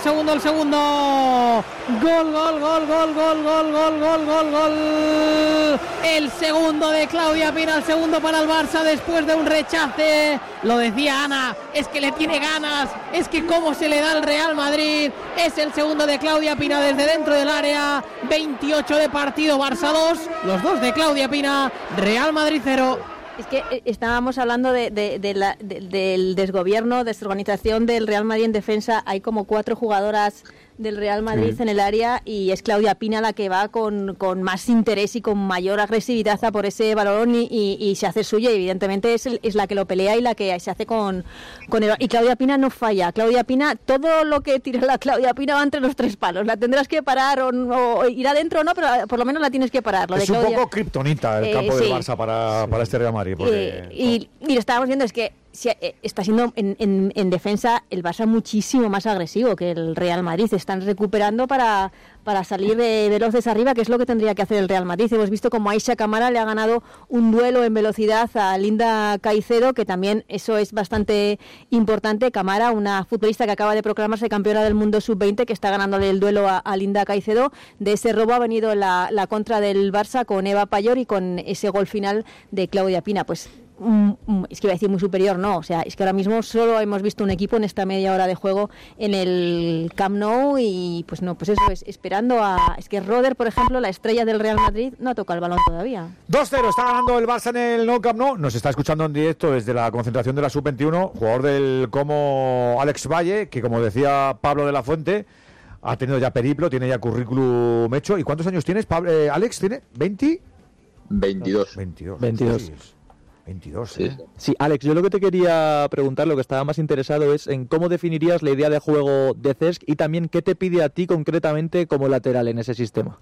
Gol. El segundo de Claudia Pina, el segundo para el Barça después de un rechace. Lo decía Ana, es que le tiene ganas, es que cómo se le da al Real Madrid. Es el segundo de Claudia Pina desde dentro del área. 28 de partido, Barça 2, los dos de Claudia Pina, Real Madrid 0. Es que estábamos hablando del desgobierno, desorganización del Real Madrid en defensa. Hay como 4 jugadoras del Real Madrid en el área y es Claudia Pina la que va con más interés y con mayor agresividad a por ese balón y se hace suya, y evidentemente es la que lo pelea y la que se hace con el, y Claudia Pina no falla. Claudia Pina, todo lo que tira la Claudia Pina va entre los 3 palos, la tendrás que parar o ir adentro o no, pero por lo menos la tienes que parar. Lo es de Claudia, un poco kriptonita el campo del Barça para este Real Madrid. Porque... y lo estábamos viendo, es que está siendo en defensa el Barça muchísimo más agresivo que el Real Madrid. Están recuperando para salir veloces arriba, que es lo que tendría que hacer el Real Madrid. Hemos visto como Aisha Camara le ha ganado un duelo en velocidad a Linda Caicedo, que también eso es bastante importante. Camara, una futbolista que acaba de proclamarse campeona del mundo sub-20, que está ganándole el duelo a Linda Caicedo. De ese robo ha venido la contra del Barça con Eva Payor y con ese gol final de Claudia Pina. Pues es que iba a decir muy superior, no, o sea, es que ahora mismo solo hemos visto un equipo en esta media hora de juego en el Camp Nou y pues no, pues eso es esperando es que Roder, por ejemplo, la estrella del Real Madrid, no ha tocado el balón todavía. 2-0, está ganando el Barça en el Nou Camp Nou. Nos está escuchando en directo desde la concentración de la Sub-21, jugador del Como Alex Valle, que como decía Pablo de la Fuente, ha tenido ya periplo, tiene ya currículum hecho. ¿Y cuántos años tienes, Alex? ¿Tiene 20? 22. 22, sí. Sí, Alex, yo lo que te quería preguntar, lo que estaba más interesado es en cómo definirías la idea de juego de Cesc y también qué te pide a ti concretamente como lateral en ese sistema.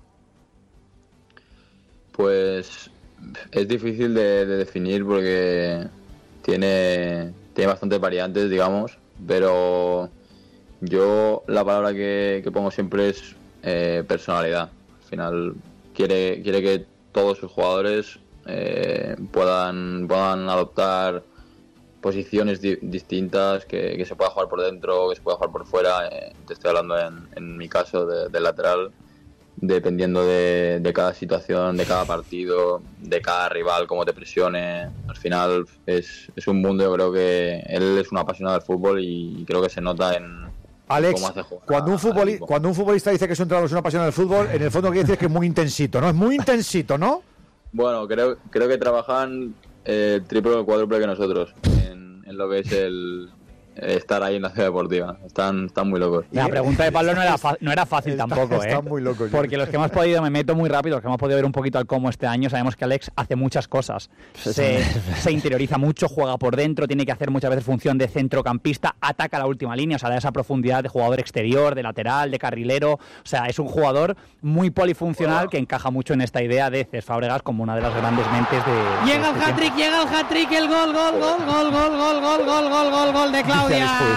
Pues es difícil de definir porque tiene bastantes variantes, digamos, pero yo la palabra que pongo siempre es personalidad. Al final quiere que todos sus jugadores puedan adoptar posiciones distintas, que se pueda jugar por dentro, que se pueda jugar por fuera. Te estoy hablando en mi caso de lateral, dependiendo de cada situación, de cada partido, de cada rival, cómo te presione. Al final es un mundo, yo creo que él es un apasionado del fútbol y creo que se nota en Alex, cómo hace jugar. Cuando un futbolista dice que su entrenador es una apasionado del fútbol, en el fondo quiere decir que es muy intensito, ¿no? Es muy intensito, ¿no? Bueno, creo que trabajan el triple o el cuádruple que nosotros en lo que es el estar ahí en la ciudad deportiva. Están muy locos. La pregunta de Pablo no era fácil tampoco, Están muy locos. Porque los que hemos podido, me meto muy rápido, los que hemos podido ver un poquito al cómo este año, sabemos que Alex hace muchas cosas. Se interioriza mucho, juega por dentro, tiene que hacer muchas veces función de centrocampista, ataca la última línea, o sea, da esa profundidad de jugador exterior, de lateral, de carrilero. O sea, es un jugador muy polifuncional que encaja mucho en esta idea de Cesc Fábregas como una de las grandes mentes de... Llega el hat-trick, el gol de Claudia.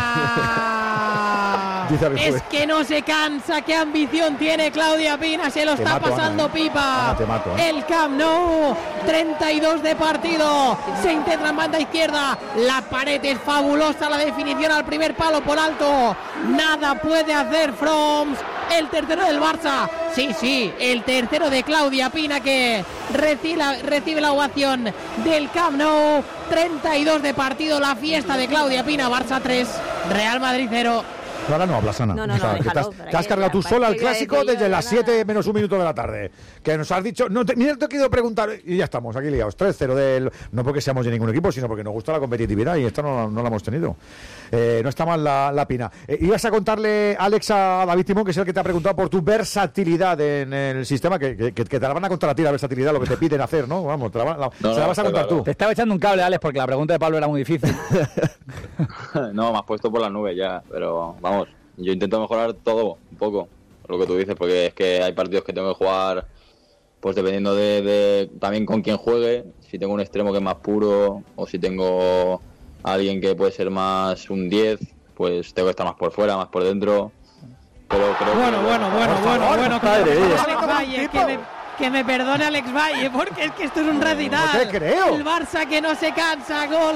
Es que no se cansa, qué ambición tiene Claudia Pina, se lo está pasando pipa. El Camp Nou, 32 de partido, se integra en banda izquierda, la pared es fabulosa, la definición al primer palo por alto, nada puede hacer Froms. El tercero del Barça, sí, el tercero de Claudia Pina que recibe la ovación del Camp Nou. 32 de partido, la fiesta de Claudia Pina. Barça 3, Real Madrid 0. Ahora no hablas, Ana. No, te has cargado tú sola el clásico desde las 7 menos un minuto de la tarde. Que nos has dicho... Mira, te he querido preguntar y ya estamos aquí liados. 3-0 no porque seamos de ningún equipo, sino porque nos gusta la competitividad y esta no la hemos tenido. No está mal la Pina. Ibas a contarle, Alex, a David Timón, que es el que te ha preguntado por tu versatilidad en el sistema, que te la van a contar a ti, la versatilidad, lo que te piden hacer, ¿no? Vamos, se la vas a contar tú. Te estaba echando un cable, Alex, porque la pregunta de Pablo era muy difícil. No, me has puesto por las nubes ya, pero vamos, yo intento mejorar todo, un poco, lo que tú dices, porque es que hay partidos que tengo que jugar, pues dependiendo de también con quién juegue, si tengo un extremo que es más puro, o si tengo a alguien que puede ser más un 10, pues tengo que estar más por fuera, más por dentro, pero creo bueno, que me perdone Alex Valle, porque es que esto es un recital. No te creo. El Barça que no se cansa, gol.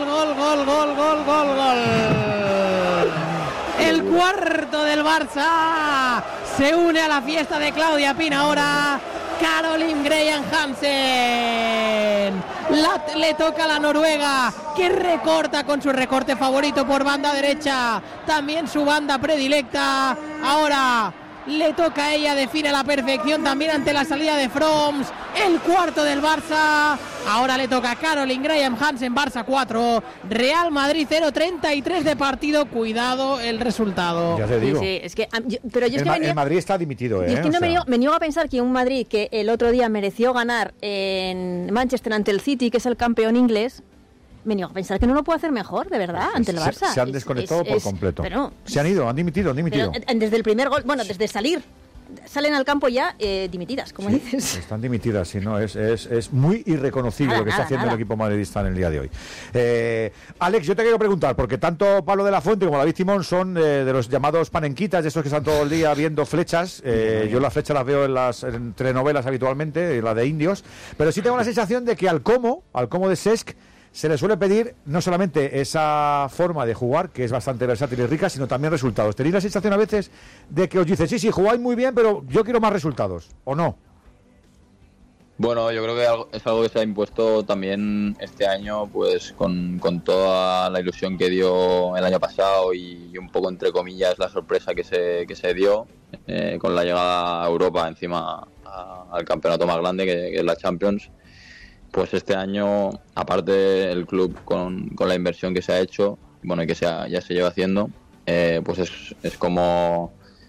El cuarto del Barça se une a la fiesta de Claudia Pina ahora. Caroline Graham Hansen le toca a la noruega, que recorta con su recorte favorito por banda derecha, también su banda predilecta. Ahora le toca a ella, define a la perfección también ante la salida de Froms. El cuarto del Barça. Ahora le toca a Caroline Graham Hansen. Barça 4, Real Madrid 0, 33 de partido. Cuidado el resultado. Ya te digo. Sí, es que, el Madrid está dimitido, Es que me niego a pensar que un Madrid que el otro día mereció ganar en Manchester ante el City, que es el campeón inglés, me niego a pensar que no lo puede hacer mejor, de verdad, ante el Barça. Se han desconectado por completo. Pero, se han ido, han dimitido. Pero desde el primer gol, desde salir, salen al campo ya dimitidas, como dices. Están dimitidas, sí, no, es muy irreconocible lo que está haciendo el equipo madridista en el día de hoy. Alex, yo te quiero preguntar, porque tanto Pablo de la Fuente como David Timón son de los llamados panenquitas, de esos que están todo el día viendo flechas. Yo las flechas las veo en telenovelas habitualmente, la de indios, pero sí tengo la sensación de que al como de Cesc, se le suele pedir no solamente esa forma de jugar, que es bastante versátil y rica, sino también resultados. ¿Tenéis la sensación a veces de que os dice, sí, jugáis muy bien, pero yo quiero más resultados, o no? Bueno, yo creo que es algo que se ha impuesto también este año, pues con toda la ilusión que dio el año pasado y un poco, entre comillas, la sorpresa que se dio con la llegada a Europa, encima al campeonato más grande que es la Champions. Pues este año, aparte el club con la inversión que se ha hecho, y que ya se lleva haciendo, pues es como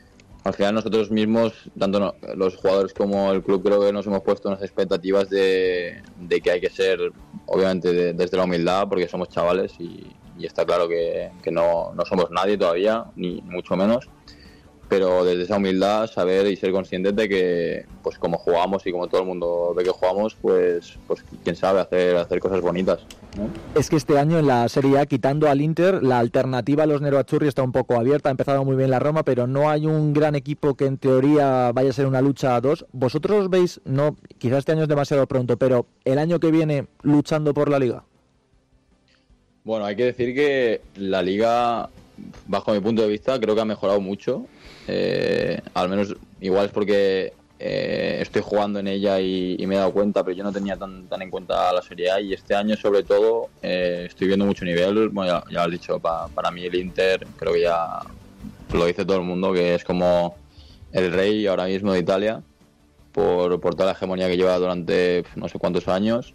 al final nosotros mismos, tanto los jugadores como el club, creo que nos hemos puesto unas expectativas de que hay que ser, obviamente, desde la humildad, porque somos chavales y está claro que no somos nadie todavía, ni mucho menos. Pero desde esa humildad saber y ser conscientes de que, pues como jugamos y como todo el mundo ve que jugamos, pues quién sabe, hacer cosas bonitas, ¿no? Es que este año en la Serie A, quitando al Inter, la alternativa a los Nerazzurri está un poco abierta. Ha empezado muy bien la Roma, pero no hay un gran equipo que en teoría vaya a ser una lucha a dos. ¿Vosotros veis, no, quizás este año es demasiado pronto, pero el año que viene luchando por la Liga? Bueno, hay que decir que la Liga, bajo mi punto de vista, creo que ha mejorado mucho. Al menos igual es porque estoy jugando en ella y me he dado cuenta, pero yo no tenía tan en cuenta la Serie A, y este año sobre todo estoy viendo mucho nivel. Bueno, ya lo has dicho, para mí el Inter creo que ya lo dice todo el mundo, que es como el rey ahora mismo de Italia por toda la hegemonía que lleva durante no sé cuántos años,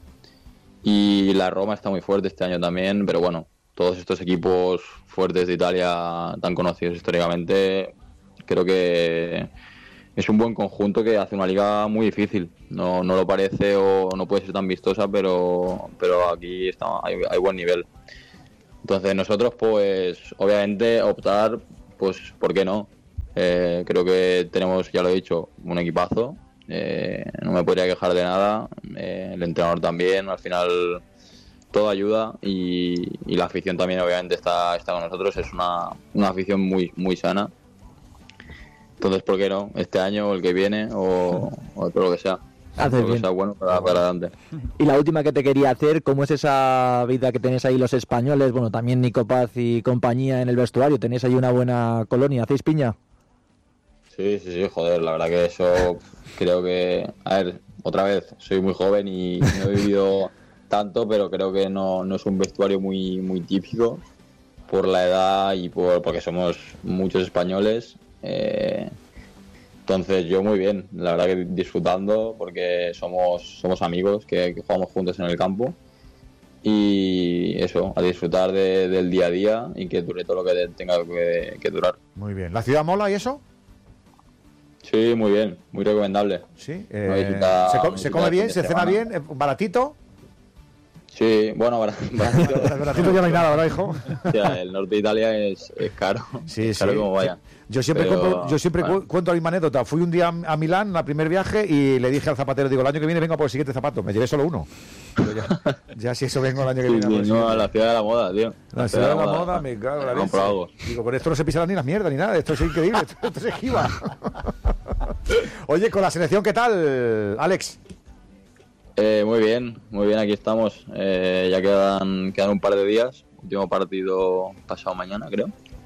y la Roma está muy fuerte este año también, pero bueno, todos estos equipos fuertes de Italia tan conocidos históricamente, creo que es un buen conjunto que hace una liga muy difícil. No lo parece o no puede ser tan vistosa, pero aquí hay buen nivel. Entonces nosotros, pues obviamente optar, pues ¿por qué no? Creo que tenemos, ya lo he dicho, un equipazo. No me podría quejar de nada. El entrenador también, al final todo ayuda, y la afición también obviamente está con nosotros. Es una afición muy, muy sana. Entonces, ¿por qué no? Este año o el que viene o todo lo que sea. Todo lo que sea bueno para adelante. Y la última que te quería hacer, ¿cómo es esa vida que tenéis ahí los españoles? Bueno, también Nico Paz y compañía en el vestuario. ¿Tenéis ahí una buena colonia? ¿Hacéis piña? Sí, joder, la verdad que eso creo que... A ver, otra vez, soy muy joven y no he vivido tanto, pero creo que no es un vestuario muy, muy típico por la edad y porque somos muchos españoles. Entonces yo muy bien, la verdad que disfrutando, porque somos amigos que jugamos juntos en el campo, y eso, a disfrutar del día a día y que dure todo lo que tenga que durar. Muy bien. ¿La ciudad mola y eso? Sí, muy bien, muy recomendable. Sí, se come bien, se cena bien, baratito. Sí, bueno, baratito ya no hay nada, ¿verdad, hijo? Ya, el norte de Italia es caro. Sí, es caro como vaya. Yo siempre cuento la misma anécdota. Fui un día a Milán, al primer viaje, y le dije al zapatero, digo, el año que viene vengo por el siguiente zapato. Me llevé solo uno. Pero ya si eso vengo el año que viene. No, a la ciudad de la moda, tío. La ciudad de la moda, me cago en la leche. Digo, con esto no se pisan ni las mierdas ni nada. Esto es increíble, esto se esquiva. Oye, con la selección, ¿qué tal, Alex? Muy bien, aquí estamos. Ya quedan un par de días. Último partido pasado mañana, creo.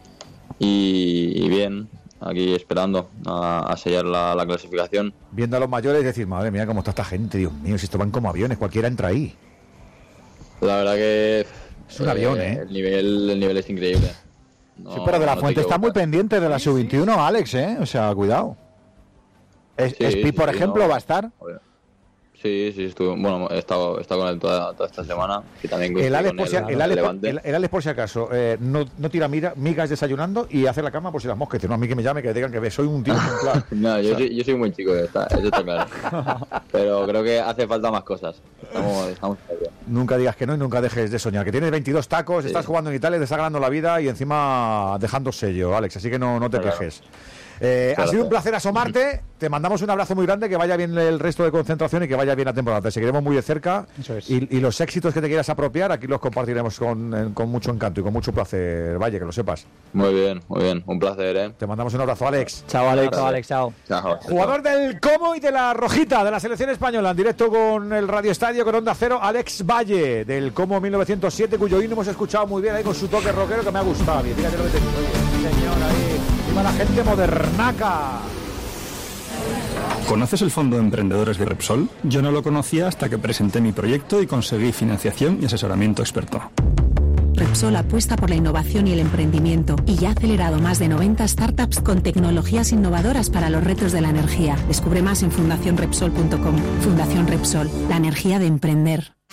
Y bien, aquí esperando a sellar la clasificación. Viendo a los mayores y decir, madre mía, cómo está esta gente, Dios mío, si esto van como aviones, cualquiera entra ahí. La verdad que es un avión, el nivel es increíble. Sí, pero De La Fuente está muy pendiente de la sub-21, Alex, ¿eh? O sea, cuidado. Espi, por ejemplo, va a estar. Sí, estuve, bueno, he estado con él toda esta semana. Y también el Alex, por si acaso, no tira migas desayunando y hace la cama por si las moscas. No, a mí que me llame, que digan que soy un tío ejemplar. No, yo soy muy chico, eso está claro. Pero creo que hace falta más cosas. Estamos bien. Nunca digas que no y nunca dejes de soñar. Que tienes 22 tacos, estás jugando en Italia, te está ganando la vida y encima dejando sello, Alex. Así que no te quejes. Ha sido un placer asomarte. Te mandamos un abrazo muy grande, que vaya bien el resto de concentración y que vaya bien la temporada. Te seguiremos muy de cerca. Eso es. Y los éxitos que te quieras apropiar, aquí los compartiremos con mucho encanto y con mucho placer. Vaya, que lo sepas. Muy bien. Un placer, ¿eh? Te mandamos un abrazo, Alex. Chao, Alex. Chao. Jugador del Como y de la Rojita de la selección española, en directo con el Radio Estadio, con Onda Cero, Alex Valle, del Como 1907, cuyo himno hemos escuchado muy bien ahí con su toque rockero, que me ha gustado. Y fíjate lo que te digo. Oye, señor, ahí. ¡Viva la gente modernaca! ¿Conoces el Fondo de Emprendedores de Repsol? Yo no lo conocía hasta que presenté mi proyecto y conseguí financiación y asesoramiento experto. Repsol apuesta por la innovación y el emprendimiento y ya ha acelerado más de 90 startups con tecnologías innovadoras para los retos de la energía. Descubre más en fundacionrepsol.com. Fundación Repsol, la energía de emprender.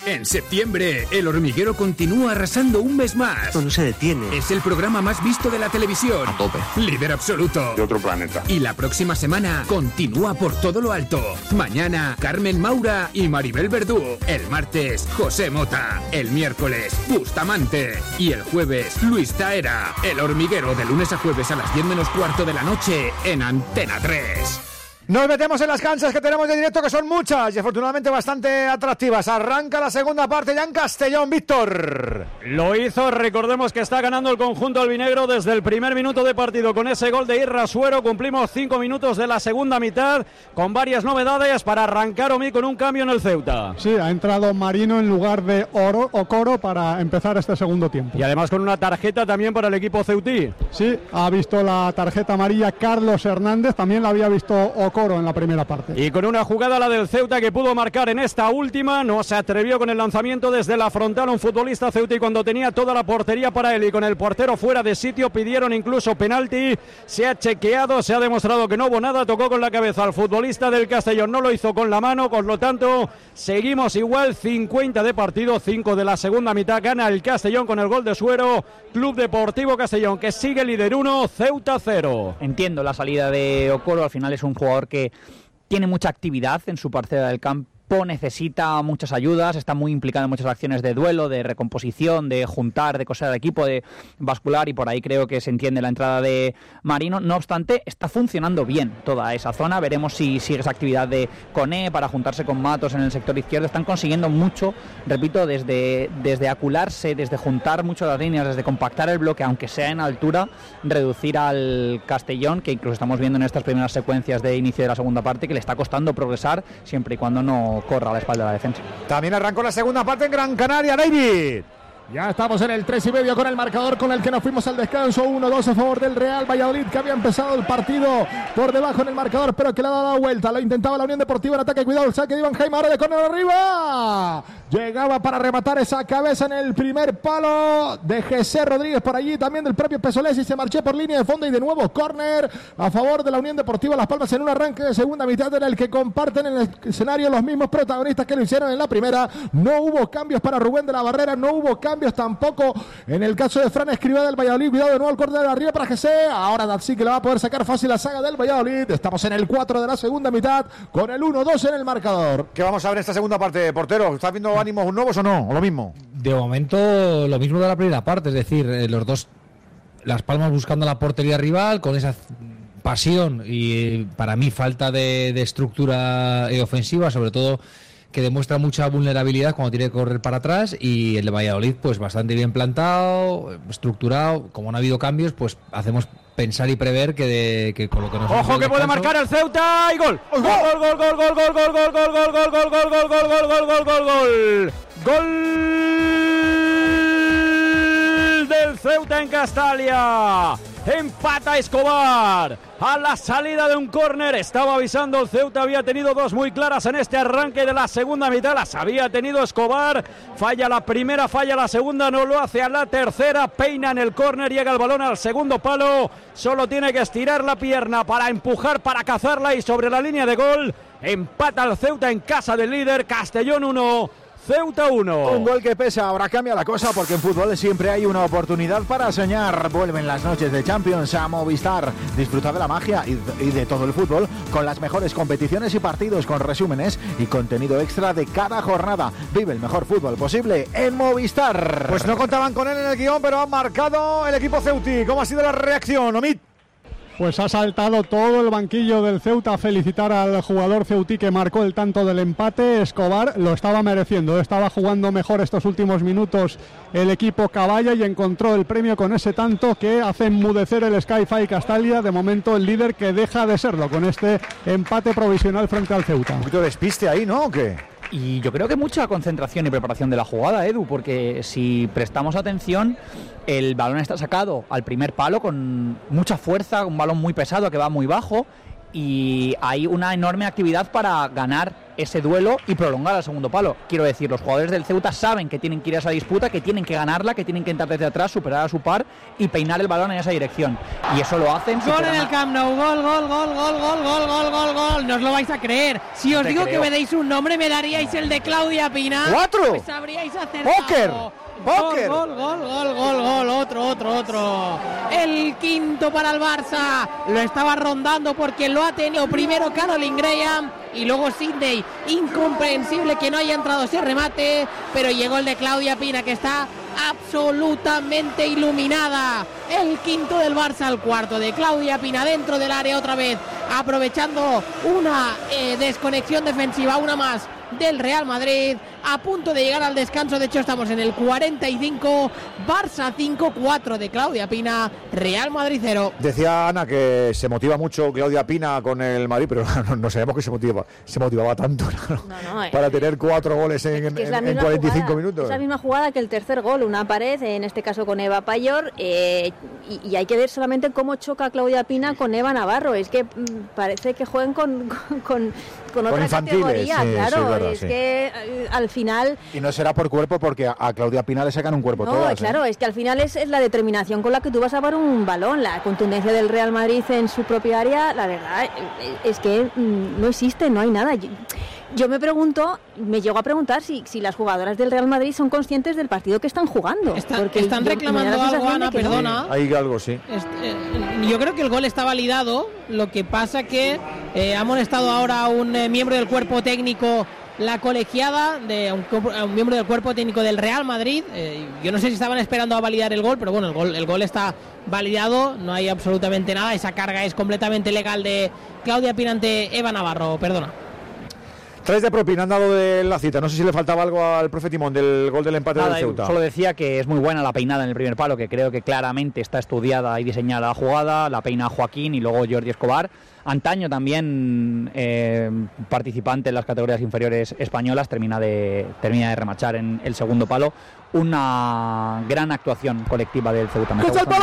En septiembre, El Hormiguero continúa arrasando un mes más. Esto no se detiene. Es el programa más visto de la televisión. A tope. Líder absoluto. De otro planeta. Y la próxima semana continúa por todo lo alto. Mañana, Carmen Maura y Maribel Verdú. El martes, José Mota. El miércoles, Bustamante. Y el jueves, Luis Taera. El Hormiguero, de lunes a jueves a las 10 menos cuarto de la noche en Antena 3. Nos metemos en las canchas que tenemos de directo, que son muchas y afortunadamente bastante atractivas. Arranca la segunda parte ya en Castellón, Víctor. Lo hizo, recordemos que está ganando el conjunto albinegro desde el primer minuto de partido con ese gol de Irra Suero. Cumplimos 5 minutos de la segunda mitad con varias novedades para arrancar Omi con un cambio en el Ceuta. Sí, ha entrado Marino en lugar de Okoro para empezar este segundo tiempo. Y además con una tarjeta también para el equipo ceutí. Sí, ha visto la tarjeta amarilla Carlos Hernández, también la había visto Okoro en la primera parte. Y con una jugada, la del Ceuta, que pudo marcar en esta última, no se atrevió con el lanzamiento desde la frontal un futbolista ceutí cuando tenía toda la portería para él y con el portero fuera de sitio. Pidieron incluso penalti, se ha chequeado, se ha demostrado que no hubo nada, tocó con la cabeza al futbolista del Castellón, no lo hizo con la mano, por lo tanto seguimos igual, 50 de partido, 5 de la segunda mitad, gana el Castellón con el gol de Suero. Club Deportivo Castellón, que sigue líder 1, Ceuta 0. Entiendo la salida de Okoro, al final es un jugador que tiene mucha actividad en su parcela del campo, necesita muchas ayudas, está muy implicado en muchas acciones de duelo, de recomposición, de juntar, de coser al equipo, de bascular, y por ahí creo que se entiende la entrada de Marino. No obstante, está funcionando bien toda esa zona. Veremos si sigue esa actividad de Coné para juntarse con Matos en el sector izquierdo. Están consiguiendo mucho, repito, desde acularse, desde juntar mucho las líneas, desde compactar el bloque, aunque sea en altura, reducir al Castellón, que incluso estamos viendo en estas primeras secuencias de inicio de la segunda parte que le está costando progresar, siempre y cuando no corra a la espalda de la defensa. También arrancó la segunda parte en Gran Canaria, David. Ya estamos en el 3:30 con el marcador con el que nos fuimos al descanso. 1-2 a favor del Real Valladolid, que había empezado el partido por debajo en el marcador, pero que le ha dado la vuelta. Lo intentaba la Unión Deportiva en ataque. Cuidado, el saque de Iván Jaime, ahora de córner arriba. Llegaba para rematar esa cabeza en el primer palo de José Rodríguez, por allí también del propio Pesolés, y se marchó por línea de fondo y de nuevo córner a favor de la Unión Deportiva Las Palmas en un arranque de segunda mitad en el que comparten en el escenario los mismos protagonistas que lo hicieron en la primera. No hubo cambios para Rubén de la Barrera, no hubo cambios tampoco en el caso de Fran Escribá del Valladolid. Cuidado de nuevo el córner de arriba para José. Ahora sí que le va a poder sacar fácil la saga del Valladolid. Estamos en el 4 de la segunda mitad con el 1-2 en el marcador. ¿Qué vamos a ver esta segunda parte, portero? ¿Estás viendo ánimos nuevos o no? ¿O lo mismo? De momento lo mismo de la primera parte, es decir, los dos, Las Palmas buscando la portería rival con esa pasión y para mí falta de estructura ofensiva, sobre todo que demuestra mucha vulnerabilidad cuando tiene que correr para atrás, y el de Valladolid pues bastante bien plantado, estructurado. Como no ha habido cambios, pues hacemos pensar y prever que con lo que nos... ¡Ojo que puede marcar el Ceuta! ¡Y gol! ¡Gol, gol, gol, gol, gol, gol, gol, gol, gol, gol, gol, gol, gol, gol, gol, gol, gol, gol, gol! ¡Gol del Ceuta en Castalia! Empata Escobar a la salida de un córner. Estaba avisando el Ceuta, había tenido dos muy claras en este arranque de la segunda mitad. Las había tenido Escobar. Falla la primera, falla la segunda, no lo hace a la tercera. Peina en el córner, llega el balón al segundo palo. Solo tiene que estirar la pierna para empujar, para cazarla, y sobre la línea de gol empata el Ceuta en casa del líder. Castellón 1, Ceuta 1. Un gol que pesa. Ahora cambia la cosa, porque en fútbol siempre hay una oportunidad para soñar. Vuelven las noches de Champions a Movistar. Disfruta de la magia y de todo el fútbol con las mejores competiciones y partidos, con resúmenes y contenido extra de cada jornada. Vive el mejor fútbol posible en Movistar. Pues no contaban con él en el guión, pero ha marcado el equipo ceutí. ¿Cómo ha sido la reacción, Omid? Pues ha saltado todo el banquillo del Ceuta a felicitar al jugador ceutí que marcó el tanto del empate. Escobar lo estaba mereciendo, estaba jugando mejor estos últimos minutos el equipo Caballa y encontró el premio con ese tanto que hace enmudecer el Sky-Fi Castalia. De momento el líder, que deja de serlo con este empate provisional frente al Ceuta. Un poquito de despiste ahí, ¿no? ¿O qué? Y yo creo que mucha concentración y preparación de la jugada, Edu, porque si prestamos atención, el balón está sacado al primer palo con mucha fuerza, un balón muy pesado que va muy bajo, y hay una enorme actividad para ganar ese duelo y prolongar al segundo palo. Quiero decir, los jugadores del Ceuta saben que tienen que ir a esa disputa, que tienen que ganarla, que tienen que entrar desde atrás, superar a su par y peinar el balón en esa dirección. Y eso lo hacen. Gol en el Camp Nou, gol. No os lo vais a creer. Si os digo que me deis un nombre, me daríais el de Claudia Pina. ¡4! Pues habríais acertado. ¡Póker! Gol, otro. El quinto para el Barça. Lo estaba rondando porque lo ha tenido primero Caroline Graham y luego Sidney. Incomprensible que no haya entrado ese remate, pero llegó el de Claudia Pina, que está absolutamente iluminada. El quinto del Barça, al cuarto de Claudia Pina dentro del área otra vez, aprovechando una desconexión defensiva, una más del Real Madrid, a punto de llegar al descanso. De hecho estamos en el 45, Barça 5-4 de Claudia Pina, Real Madrid 0. Decía Ana que se motiva mucho Claudia Pina con el Madrid, pero no sabemos que se motivaba tanto, ¿no? Para tener 4 goles en 45 jugada, minutos. Es la misma jugada que el tercer gol, una pared, en este caso con Eva Payor, y hay que ver solamente cómo choca Claudia Pina con Eva Navarro. Es que parece que jueguen con otra categoría, sí, claro, sí, es verdad, es sí. que al final... Y no será por cuerpo, porque a Claudia Pina le sacan un cuerpo todas. Claro, es que al final es la determinación con la que tú vas a dar un balón, la contundencia del Real Madrid en su propia área, la verdad es que no existe, no hay nada. Yo me pregunto, me llego a preguntar si las jugadoras del Real Madrid son conscientes del partido que están jugando. Están reclamando algo, Ana, perdona. Hay algo, sí. Yo creo que el gol está validado, lo que pasa que ha amonestado ahora a un miembro del cuerpo técnico, la colegiada de un miembro del cuerpo técnico del Real Madrid. Yo no sé si estaban esperando a validar el gol, pero bueno, el gol está validado, no hay absolutamente nada. Esa carga es completamente legal de Claudia Pina ante Eva Navarro, perdona. 3 de propina han dado de la cita. No sé si le faltaba algo al profe Timón del gol del empate del Ceuta. Solo decía que es muy buena la peinada en el primer palo, que creo que claramente está estudiada y diseñada la jugada. La peina Joaquín y luego Jordi Escobar. Antaño también participante en las categorías inferiores españolas, termina de remachar en el segundo palo. Una gran actuación colectiva del Ceuta.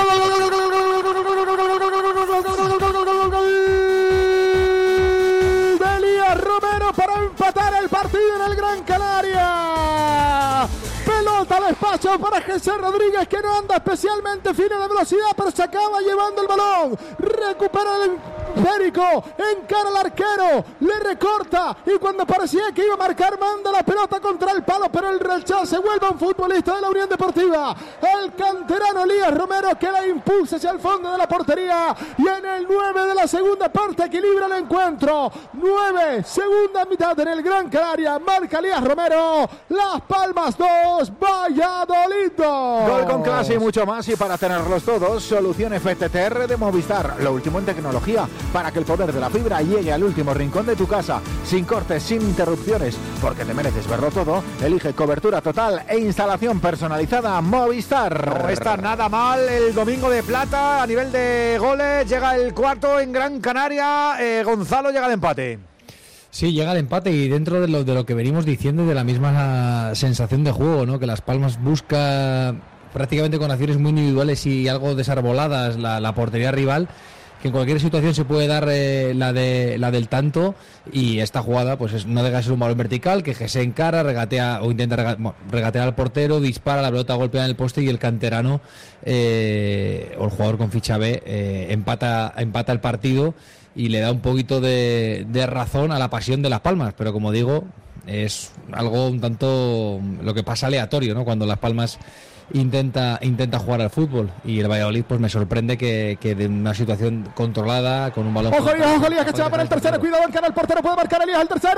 Romero para empatar el partido en el Gran Canaria. Pelota al espacio para Jesús Rodríguez, que no anda especialmente fino de velocidad, pero se acaba llevando el balón. Recupera el esférico, encara al arquero, le recorta y cuando parecía que iba a marcar, manda la pelota contra el palo, pero el rechazo vuelve a un futbolista de la Unión Deportiva, el canterano Elías Romero, que la impulsa hacia el fondo de la portería, y en el 9 de la segunda parte equilibra el encuentro. 9, segunda mitad en el Gran Canaria, marca Elías Romero. Las Palmas 2, Valladolid 2. Gol con clase y mucho más, y para tenerlos todos, solución FTTR de Movistar, lo último en tecnología, para que el poder de la fibra llegue al último rincón de tu casa, sin cortes, sin interrupciones, porque te mereces verlo todo. Elige cobertura total e instalación personalizada Movistar. No está nada mal el Domingo de Plata a nivel de goles. Llega el cuarto en Gran Canaria. Gonzalo, llega el empate. Sí, llega el empate, y dentro de lo que venimos diciendo, de la misma sensación de juego, ¿no? Que Las Palmas busca prácticamente con acciones muy individuales y algo desarboladas la portería rival, que en cualquier situación se puede dar la del tanto, y esta jugada pues no deja de ser un balón vertical que se encara, regatea o intenta regatear al portero, dispara, la pelota golpea en el poste y el canterano o el jugador con ficha B empata el partido y le da un poquito de razón a la pasión de Las Palmas, pero como digo, es algo un tanto lo que pasa aleatorio, ¿no? Cuando Las Palmas intenta jugar al fútbol, y el Valladolid pues me sorprende que de una situación controlada, con un balón... Ojo Elías, que se va para el tercero, cuidado, encara el portero, puede marcar Elías, el tercero,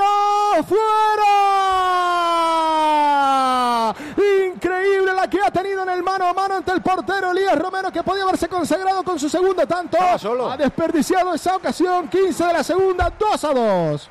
¡fuera! Increíble la que ha tenido en el mano a mano ante el portero Elías Romero, que podía haberse consagrado con su segundo tanto. Ha desperdiciado esa ocasión. 15 de la segunda, 2-2.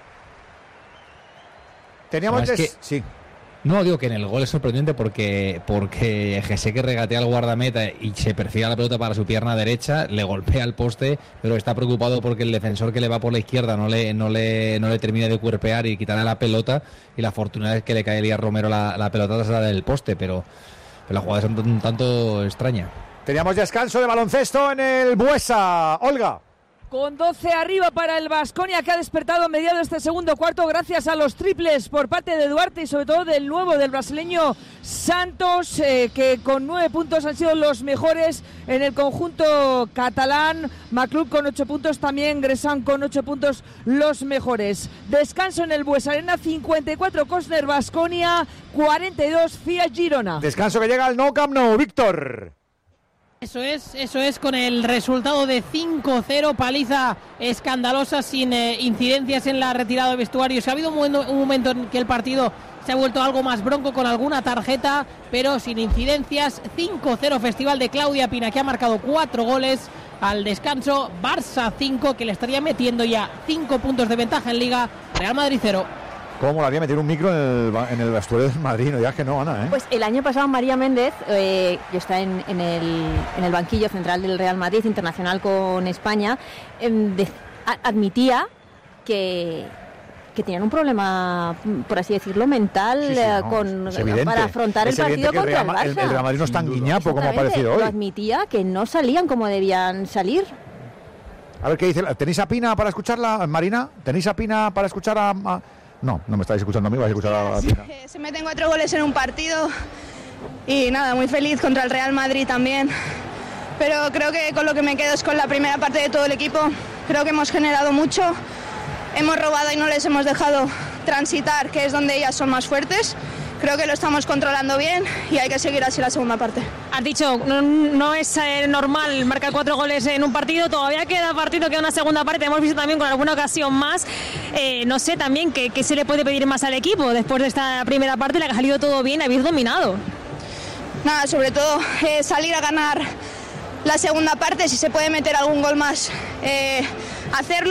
Teníamos sí. No, digo que en el gol es sorprendente porque Jesse, que regatea al guardameta y se perfila la pelota para su pierna derecha, le golpea el poste, pero está preocupado porque el defensor que le va por la izquierda no le termina de cuerpear y quitarle la pelota, y la fortuna es que le cae a Elías Romero la pelota tras la del poste, pero la jugada es un tanto extraña. Teníamos descanso de baloncesto en el Buesa. Olga. Con 12 arriba para el Baskonia, que ha despertado a mediados de este segundo cuarto gracias a los triples por parte de Duarte y sobre todo del brasileño Santos, que con 9 puntos han sido los mejores en el conjunto catalán. Maclub con 8 puntos, también Gresan con 8 puntos, los mejores. Descanso en el Bues Arena, 54 Cosner Baskonia, 42 Fiat Girona. Descanso que llega al Nou Camp Nou, Víctor. Eso es, con el resultado de 5-0, paliza escandalosa, sin incidencias en la retirada de vestuarios. Ha habido un momento en que el partido se ha vuelto algo más bronco con alguna tarjeta, pero sin incidencias. 5-0, Festival de Claudia Pina, que ha marcado 4 goles al descanso. Barça 5, que le estaría metiendo ya 5 puntos de ventaja en Liga. Real Madrid 0. ¿Cómo la había metido un micro en el vestuario del Madrid? No, ya que no, Ana, ¿eh? Pues el año pasado María Méndez, que está en el banquillo central del Real Madrid, internacional con España, admitía que tenían un problema, por así decirlo, mental para afrontar el partido contra el Barça. El Real Madrid no es tan guiñapo como ha parecido hoy. Lo admitía, que no salían como debían salir. A ver qué dice. ¿Tenéis a Pina para escucharla, Marina? ¿Tenéis a Pina para escuchar a...? No me estáis escuchando a mí, vais a escuchar a Pina. Se meten 4 goles en un partido y nada, muy feliz contra el Real Madrid también. Pero creo que con lo que me quedo es con la primera parte de todo el equipo. Creo que hemos generado mucho, hemos robado y no les hemos dejado transitar, que es donde ellas son más fuertes. Creo que lo estamos controlando bien y hay que seguir así la segunda parte. Has dicho, no es normal marcar 4 goles en un partido, todavía queda partido, queda una segunda parte, hemos visto también con alguna ocasión más. No sé también qué se le puede pedir más al equipo después de esta primera parte, la que ha salido todo bien, habéis dominado. Nada, sobre todo salir a ganar la segunda parte, si se puede meter algún gol más, hacerlo.